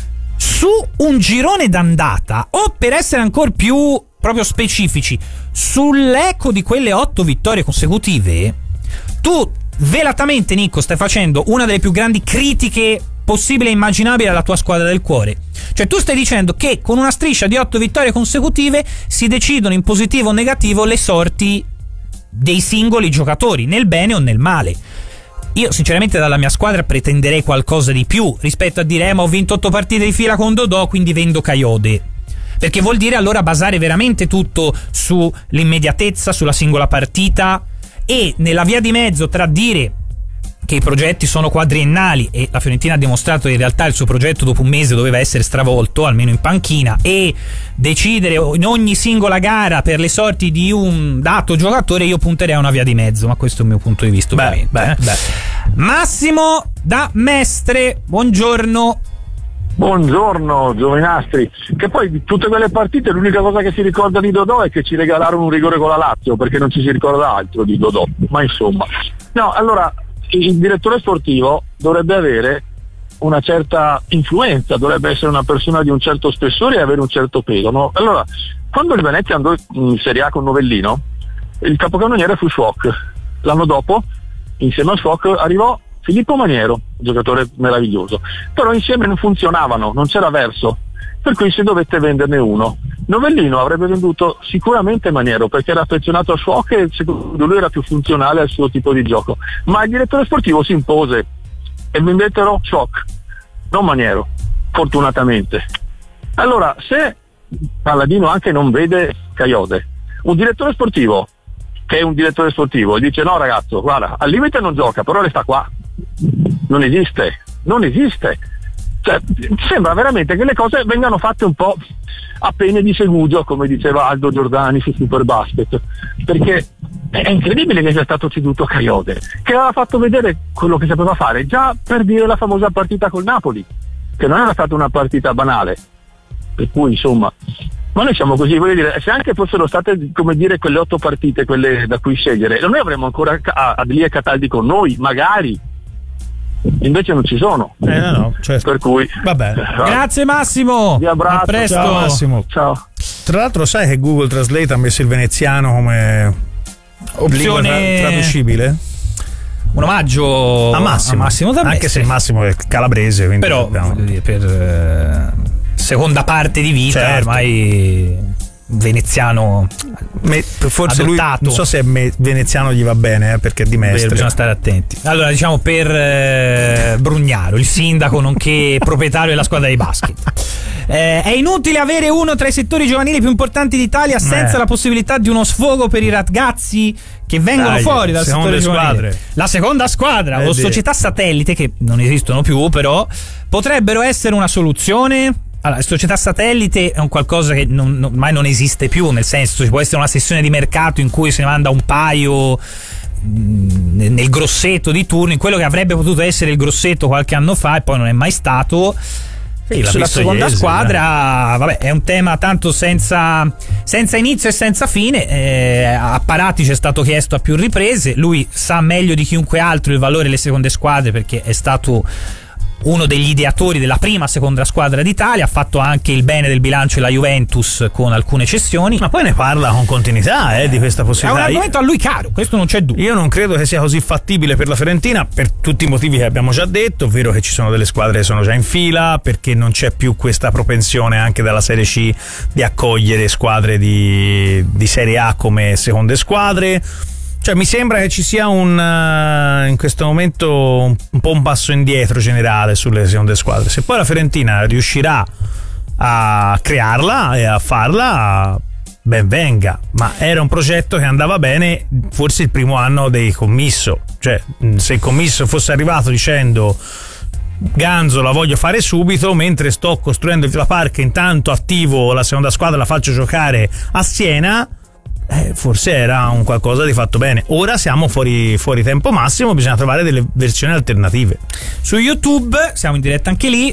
su un girone d'andata, o per essere ancora più proprio specifici, sull'eco di quelle 8 vittorie consecutive, tu velatamente, Nicco, stai facendo una delle più grandi critiche possibile e immaginabile alla tua squadra del cuore. Cioè tu stai dicendo che con una striscia di 8 vittorie consecutive si decidono in positivo o negativo le sorti dei singoli giocatori, nel bene o nel male. Io sinceramente dalla mia squadra pretenderei qualcosa di più rispetto a dire ma ho vinto 8 partite di fila con Dodò, quindi vendo Kayode, perché vuol dire allora basare veramente tutto sull'immediatezza, sulla singola partita, e nella via di mezzo tra dire che i progetti sono quadriennali, e la Fiorentina ha dimostrato che in realtà il suo progetto dopo un mese doveva essere stravolto, almeno in panchina, e decidere in ogni singola gara per le sorti di un dato giocatore, io punterei a una via di mezzo, ma questo è il mio punto di vista ovviamente. Massimo da Mestre, buongiorno. Buongiorno Giovinastri, che poi di tutte quelle partite l'unica cosa che si ricorda di Dodò è che ci regalarono un rigore con la Lazio, perché non ci si ricorda altro di Dodò, ma insomma. No, allora il direttore sportivo dovrebbe avere una certa influenza, dovrebbe essere una persona di un certo spessore e avere un certo peso, no? Allora, quando il Venezia andò in Serie A con Novellino, il capocannoniere fu Schwok. L'anno dopo, insieme a Schwok, arrivò Filippo Maniero, giocatore meraviglioso, però insieme non funzionavano, non c'era verso, per cui si dovette venderne uno. Novellino avrebbe venduto sicuramente Maniero perché era affezionato a Schwok e secondo lui era più funzionale al suo tipo di gioco, ma il direttore sportivo si impose e vendettero Schwok, non Maniero, fortunatamente. Allora, se Palladino anche non vede Kayode, un direttore sportivo che è un direttore sportivo e dice no ragazzo, guarda, al limite non gioca, però resta qua, non esiste. Cioè, sembra veramente che le cose vengano fatte un po' a pene di segugio, come diceva Aldo Giordani su Superbasket, perché è incredibile che sia stato ceduto Kayode, che aveva fatto vedere quello che sapeva fare già per dire la famosa partita col Napoli, che non era stata una partita banale, per cui insomma, ma noi siamo così, voglio dire, se anche fossero state, come dire, quelle 8 partite, quelle da cui scegliere, noi avremmo ancora Adli e Cataldi con noi, magari. Invece non ci sono, no, certo. Per cui vabbè. Grazie Massimo, vi abbraccio, a presto. Ciao Massimo. Ciao. Tra l'altro sai che Google Translate ha messo il veneziano come opzione traducibile? Un omaggio a Massimo da anche se Massimo è calabrese, quindi però per seconda parte di vita, certo. Ormai veneziano forse adottato. Lui non so se veneziano gli va bene, perché è di Mestre, bisogna stare attenti. Allora diciamo per Brugnaro, il sindaco nonché proprietario della squadra di basket, è inutile avere uno tra i settori giovanili più importanti d'Italia senza la possibilità di uno sfogo per i ragazzi che vengono fuori dal settore giovanile. La seconda squadra o società satellite, che non esistono più, però potrebbero essere una soluzione. Allora, società satellite è un qualcosa che ormai non esiste più, nel senso ci può essere una sessione di mercato in cui se ne manda un paio nel grosseto di turno, in quello che avrebbe potuto essere il grosseto qualche anno fa e poi non è mai stato. Sulla seconda squadra, vabbè, è un tema tanto senza inizio e senza fine. A Parati ci è stato chiesto a più riprese, lui sa meglio di chiunque altro il valore delle seconde squadre perché è stato uno degli ideatori della prima seconda squadra d'Italia, ha fatto anche il bene del bilancio della Juventus con alcune cessioni, ma poi ne parla con continuità di questa possibilità. È un argomento a lui caro, questo non c'è dubbio. Io non credo che sia così fattibile per la Fiorentina per tutti i motivi che abbiamo già detto, ovvero che ci sono delle squadre che sono già in fila, perché non c'è più questa propensione anche dalla Serie C di accogliere squadre di Serie A come seconde squadre. Cioè mi sembra che ci sia in questo momento un po' un passo indietro generale sulle seconde squadre. Se poi la Fiorentina riuscirà a crearla e a farla, ben venga, ma era un progetto che andava bene forse il primo anno dei Commisso. Cioè, se il Commisso fosse arrivato dicendo Ganzo la voglio fare subito, mentre sto costruendo il Villa Park, intanto attivo la seconda squadra, la faccio giocare a Siena, forse era un qualcosa di fatto bene. Ora siamo fuori tempo massimo, bisogna trovare delle versioni alternative. Su YouTube siamo in diretta anche lì.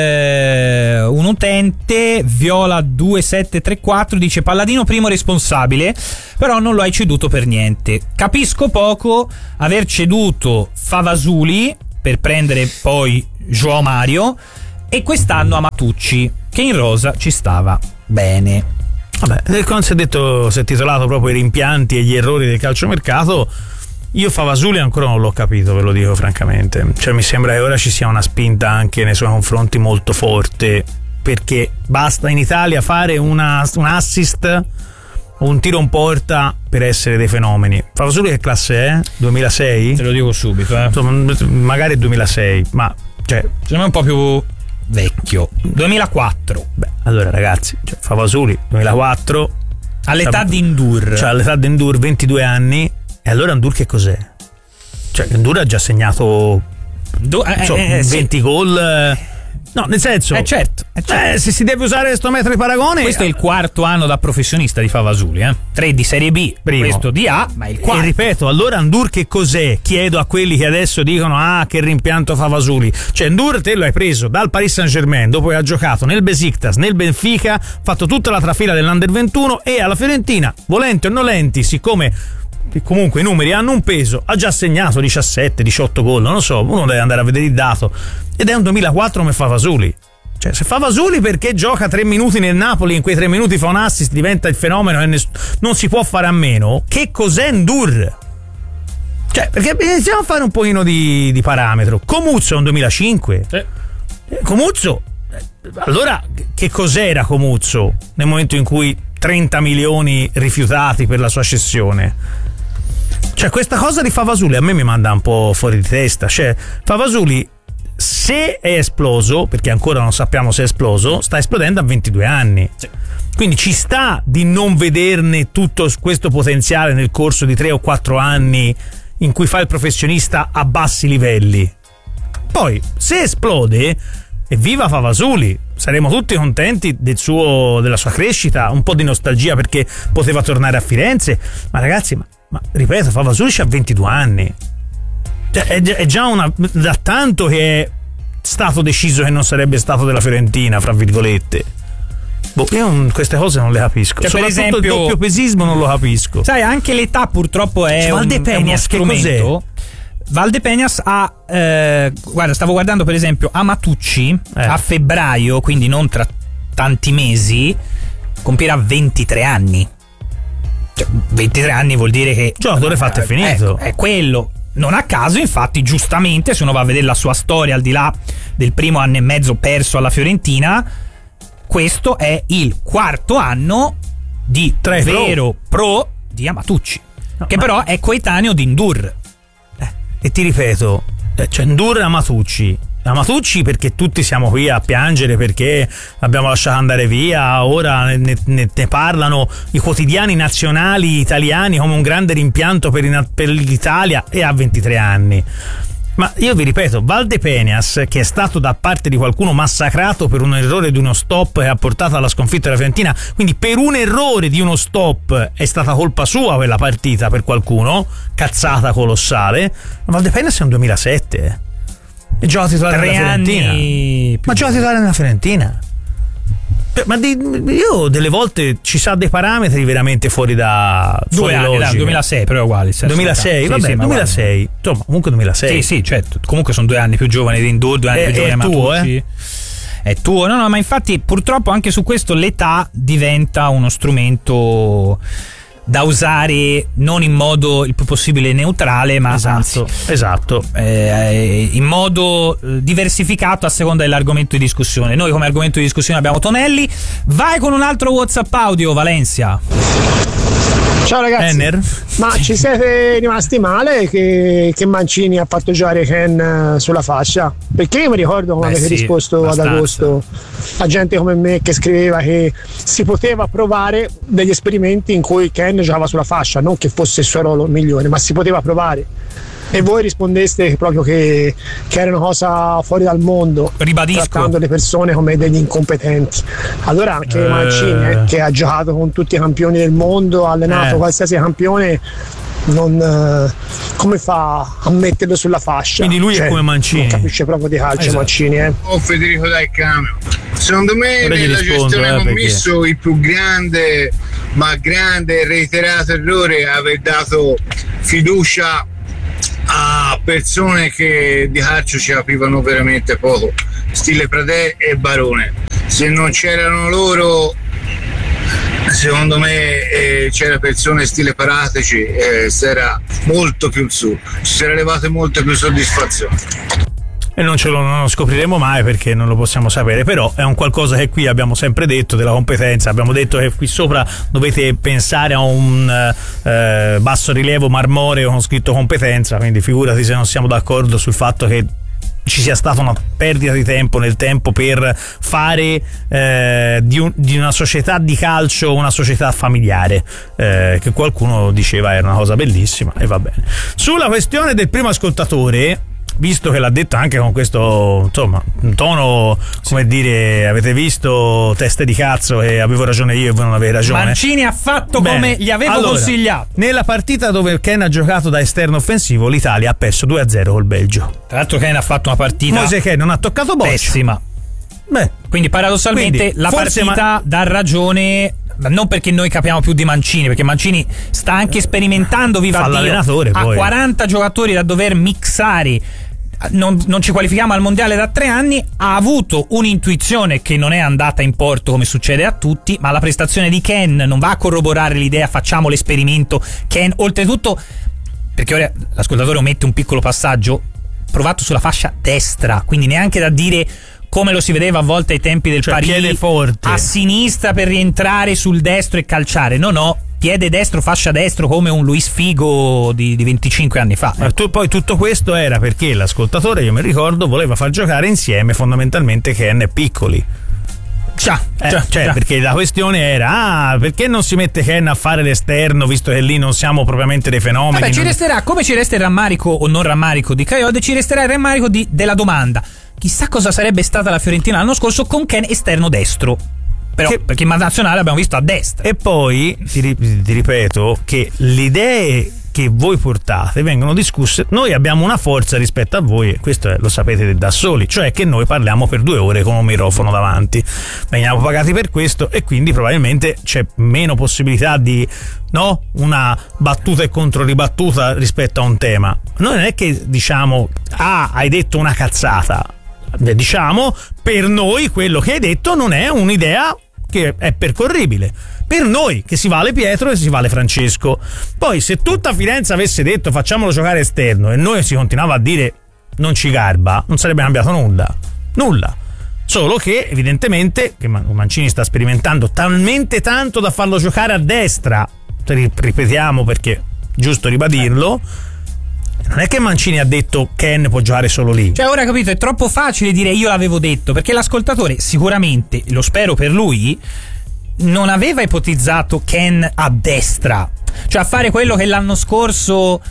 Un utente Viola2734 dice: Palladino primo responsabile, però non lo hai ceduto per niente. Capisco poco aver ceduto Favasuli per prendere poi João Mario e quest'anno Amatucci, che in rosa ci stava bene. Vabbè, quando si è titolato proprio i rimpianti e gli errori del calciomercato, io Favasuli ancora non l'ho capito, ve lo dico francamente. Cioè, mi sembra che ora ci sia una spinta anche nei suoi confronti molto forte, perché basta in Italia fare un assist o un tiro in porta per essere dei fenomeni. Favasuli che classe è? 2006? Te lo dico subito, Insomma, magari 2006, ma cioè, secondo me un po' più vecchio. 2004. Beh, allora ragazzi, cioè, Favasuli 2004 all'età di Ndur. Cioè all'età di Ndur, 22 anni. E allora Ndur che cos'è? Cioè Ndur ha già segnato 20 gol. No, nel senso, certo. Se si deve usare questo metro di paragone, questo è il quarto anno da professionista di Favasuli, 3 di Serie B, primo. Questo di A, ma è il quarto. E ripeto, allora Ndur che cos'è? Chiedo a quelli che adesso dicono che rimpianto Favasuli. Cioè Ndur te lo hai preso dal Paris Saint-Germain, dopo che ha giocato nel Besiktas, nel Benfica, fatto tutta la trafila dell'Under 21 e alla Fiorentina, volenti o nolenti, siccome comunque i numeri hanno un peso, ha già segnato 17-18 gol, non lo so, uno deve andare a vedere il dato, ed è un 2004 come Favasuli. Cioè, se Favasuli perché gioca 3 minuti nel Napoli, in quei 3 minuti fa un assist, diventa il fenomeno e non si può fare a meno, che cos'è Ndur? Cioè, perché iniziamo a fare un pochino di parametro. Comuzzo è un 2005. Comuzzo, allora che cos'era Comuzzo nel momento in cui 30 milioni rifiutati per la sua cessione? Cioè, questa cosa di Favasuli a me mi manda un po' fuori di testa. Cioè, Favasuli, se è esploso, perché ancora non sappiamo se è esploso, sta esplodendo a 22 anni. Sì. Quindi ci sta di non vederne tutto questo potenziale nel corso di 3 o 4 anni in cui fa il professionista a bassi livelli. Poi, se esplode, evviva Favasuli, saremo tutti contenti della sua crescita, un po' di nostalgia perché poteva tornare a Firenze, ma ragazzi, ma ripeto, Favasuli c'ha 22 anni. Cioè, è già da tanto che è stato deciso che non sarebbe stato della Fiorentina, fra virgolette. Io queste cose non le capisco. Cioè, soprattutto per esempio, il doppio pesismo non lo capisco. Sai, anche l'età purtroppo è uno strumento. Valdepeñas ha guarda, stavo guardando per esempio Amatucci a febbraio, quindi non tra tanti mesi, compierà 23 anni. Cioè, 23 anni vuol dire che giocatore fatto e finito. È quello. Non a caso, infatti, giustamente, se uno va a vedere la sua storia al di là del primo anno e mezzo perso alla Fiorentina, questo è il quarto anno di vero pro di Amatucci, che però è coetaneo di Ndur. E ti ripeto, c'è Ndur e Amatucci perché tutti siamo qui a piangere perché l'abbiamo lasciato andare via, ora ne parlano i quotidiani nazionali italiani come un grande rimpianto per l'Italia, e ha 23 anni. Ma io vi ripeto, Valdepeñas, che è stato da parte di qualcuno massacrato per un errore di uno stop che ha portato alla sconfitta della Fiorentina, quindi per un errore di uno stop è stata colpa sua quella partita per qualcuno, cazzata colossale. Ma Valdepeñas è un 2007 e gioca titolare nella Fiorentina. Ma gioca titolare nella Fiorentina. Ma io delle volte ci sa dei parametri veramente fuori da 2 anni, dal 2006 però è uguale. 2006, vabbè, sì, 2006. Insomma, comunque 2006. Sì, certo. Comunque sono 2 anni più giovani di Ndur, 2 anni più giovani di Amatucci. È tuo. No, ma infatti purtroppo anche su questo l'età diventa uno strumento da usare non in modo il più possibile neutrale, ma esatto. In modo diversificato a seconda dell'argomento di discussione. Noi come argomento di discussione abbiamo Tonelli. Vai con un altro WhatsApp audio, Valencia. Ciao ragazzi. Enner? Ma ci siete rimasti male che Mancini ha fatto giocare Ken sulla fascia? Perché io mi ricordo come avete risposto abbastanza. Ad agosto a gente come me che scriveva che si poteva provare degli esperimenti in cui Ken giocava sulla fascia, non che fosse il suo ruolo migliore, ma si poteva provare. E voi rispondeste proprio che era una cosa fuori dal mondo, trattando le persone come degli incompetenti. Allora anche Mancini, che ha giocato con tutti i campioni del mondo, ha allenato qualsiasi campione, come fa a metterlo sulla fascia? Quindi lui è come Mancini, non capisce proprio di calcio. Mancini Federico Dal Camero, secondo me nella gestione commesso il più grande e reiterato errore è aver dato fiducia a persone che di calcio ci capivano veramente poco, stile Pradè e Barone. Se non c'erano loro, secondo me c'era persone stile Parateci, si era molto più in su, ci si era levate molte più soddisfazioni. E non lo scopriremo mai perché non lo possiamo sapere, però è un qualcosa che qui abbiamo sempre detto della competenza. Abbiamo detto che qui sopra dovete pensare a un basso rilievo marmoreo con scritto competenza, quindi figurati se non siamo d'accordo sul fatto che ci sia stata una perdita di tempo nel tempo per fare di una società di calcio una società familiare, che qualcuno diceva era una cosa bellissima, e va bene. Sulla questione del primo ascoltatore, visto che l'ha detto anche con questo, insomma, un tono, come dire, avete visto, teste di cazzo, e avevo ragione io e voi non avete ragione. Mancini ha fatto come gli avevo consigliato. Nella partita dove Ken ha giocato da esterno offensivo, l'Italia ha perso 2-0 col Belgio. Tra l'altro Ken ha fatto una partita Moise Kean non ha toccato boccia. Pessima. Quindi paradossalmente la partita dà ragione, non perché noi capiamo più di Mancini, perché Mancini sta anche sperimentando, viva Dio, ha 40 giocatori da dover mixare. Non ci qualifichiamo al mondiale da 3 anni, ha avuto un'intuizione che non è andata in porto come succede a tutti, ma la prestazione di Ken non va a corroborare l'idea facciamo l'esperimento. Ken, oltretutto, perché ora l'ascoltatore omette un piccolo passaggio, provato sulla fascia destra, quindi neanche da dire come lo si vedeva a volte ai tempi del Parì, a sinistra per rientrare sul destro e calciare. No, piede destro, fascia destro, come un Luis Figo di 25 anni fa. Ma poi tutto questo era perché l'ascoltatore, io mi ricordo, voleva far giocare insieme fondamentalmente Ken e Piccoli. Perché la questione era perché non si mette Ken a fare l'esterno, visto che lì non siamo propriamente dei fenomeni. Vabbè, ci resterà, come ci resta il rammarico o non rammarico di Kayode, ci resterà il rammarico della domanda: chissà cosa sarebbe stata la Fiorentina l'anno scorso con Ken esterno destro. Però perché in nazionale abbiamo visto a destra. E poi ti ripeto che le idee che voi portate vengono discusse. Noi abbiamo una forza rispetto a voi, e questo lo sapete da soli, cioè che noi parliamo per 2 ore con un microfono davanti, veniamo pagati per questo, e quindi probabilmente c'è meno possibilità di una battuta e controribattuta rispetto a un tema. Noi non è che diciamo hai detto una cazzata, diciamo per noi quello che hai detto non è un'idea che è percorribile per noi, che si vale Pietro e si vale Francesco. Poi se tutta Firenze avesse detto facciamolo giocare esterno e noi si continuava a dire non ci garba, non sarebbe cambiato nulla. Solo che evidentemente che Mancini sta sperimentando talmente tanto da farlo giocare a destra, ripetiamo perché giusto ribadirlo, non è che Mancini ha detto Ken può giocare solo lì. Cioè, ora capito, è troppo facile dire io l'avevo detto, perché l'ascoltatore sicuramente, lo spero per lui, non aveva ipotizzato Ken a destra, cioè a fare quello che l'anno scorso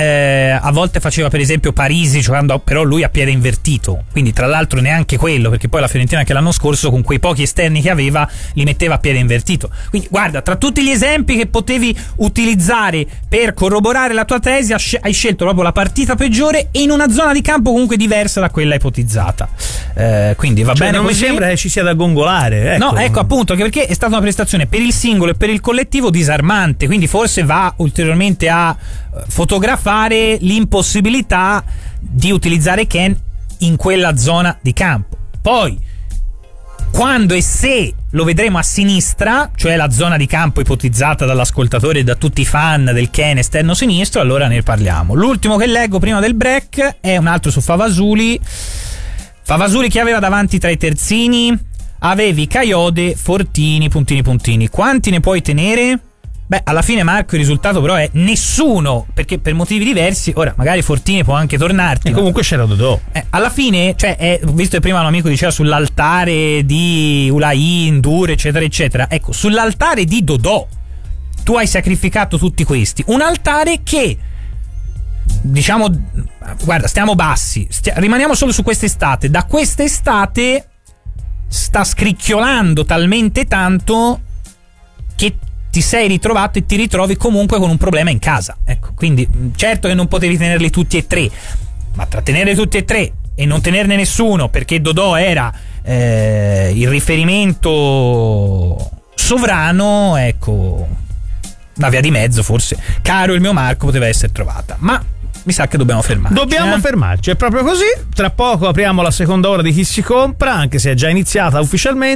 a volte faceva per esempio Parisi, giocando però lui a piede invertito, quindi tra l'altro neanche quello, perché poi la Fiorentina anche l'anno scorso con quei pochi esterni che aveva li metteva a piede invertito. Quindi guarda, tra tutti gli esempi che potevi utilizzare per corroborare la tua tesi hai scelto proprio la partita peggiore e in una zona di campo comunque diversa da quella ipotizzata, quindi va bene non così. Mi sembra che ci sia da gongolare, ecco. No, ecco appunto, anche perché è stata una prestazione per il singolo e per il collettivo disarmante, quindi forse va ulteriormente a fotografare l'impossibilità di utilizzare Ken in quella zona di campo. Poi quando e se lo vedremo a sinistra, cioè la zona di campo ipotizzata dall'ascoltatore e da tutti i fan del Ken esterno sinistro, allora ne parliamo. L'ultimo che leggo prima del break è un altro su Favasuli che aveva davanti tra i terzini avevi Kayode, Fortini, puntini. Quanti ne puoi tenere? Beh, alla fine, Marco, il risultato però è nessuno, perché per motivi diversi, ora magari Fortini può anche tornarti. E comunque c'era Dodò. Alla fine, cioè, visto che prima un amico diceva sull'altare di Ulaì, Ndour, eccetera, eccetera, ecco, sull'altare di Dodò tu hai sacrificato tutti questi. Un altare che, diciamo, guarda, stiamo bassi, rimaniamo solo su quest'estate. Da quest'estate sta scricchiolando talmente tanto che ti sei ritrovato e ti ritrovi comunque con un problema in casa. Ecco, quindi certo che non potevi tenerli tutti e tre, ma tra tenere tutti e tre e non tenerne nessuno perché Dodò era il riferimento sovrano, ecco, una via di mezzo forse, caro il mio Marco, poteva essere trovata. Ma mi sa che dobbiamo fermarci. Dobbiamo fermarci, è proprio così. Tra poco apriamo la seconda ora di Chi si compra, anche se è già iniziata ufficialmente.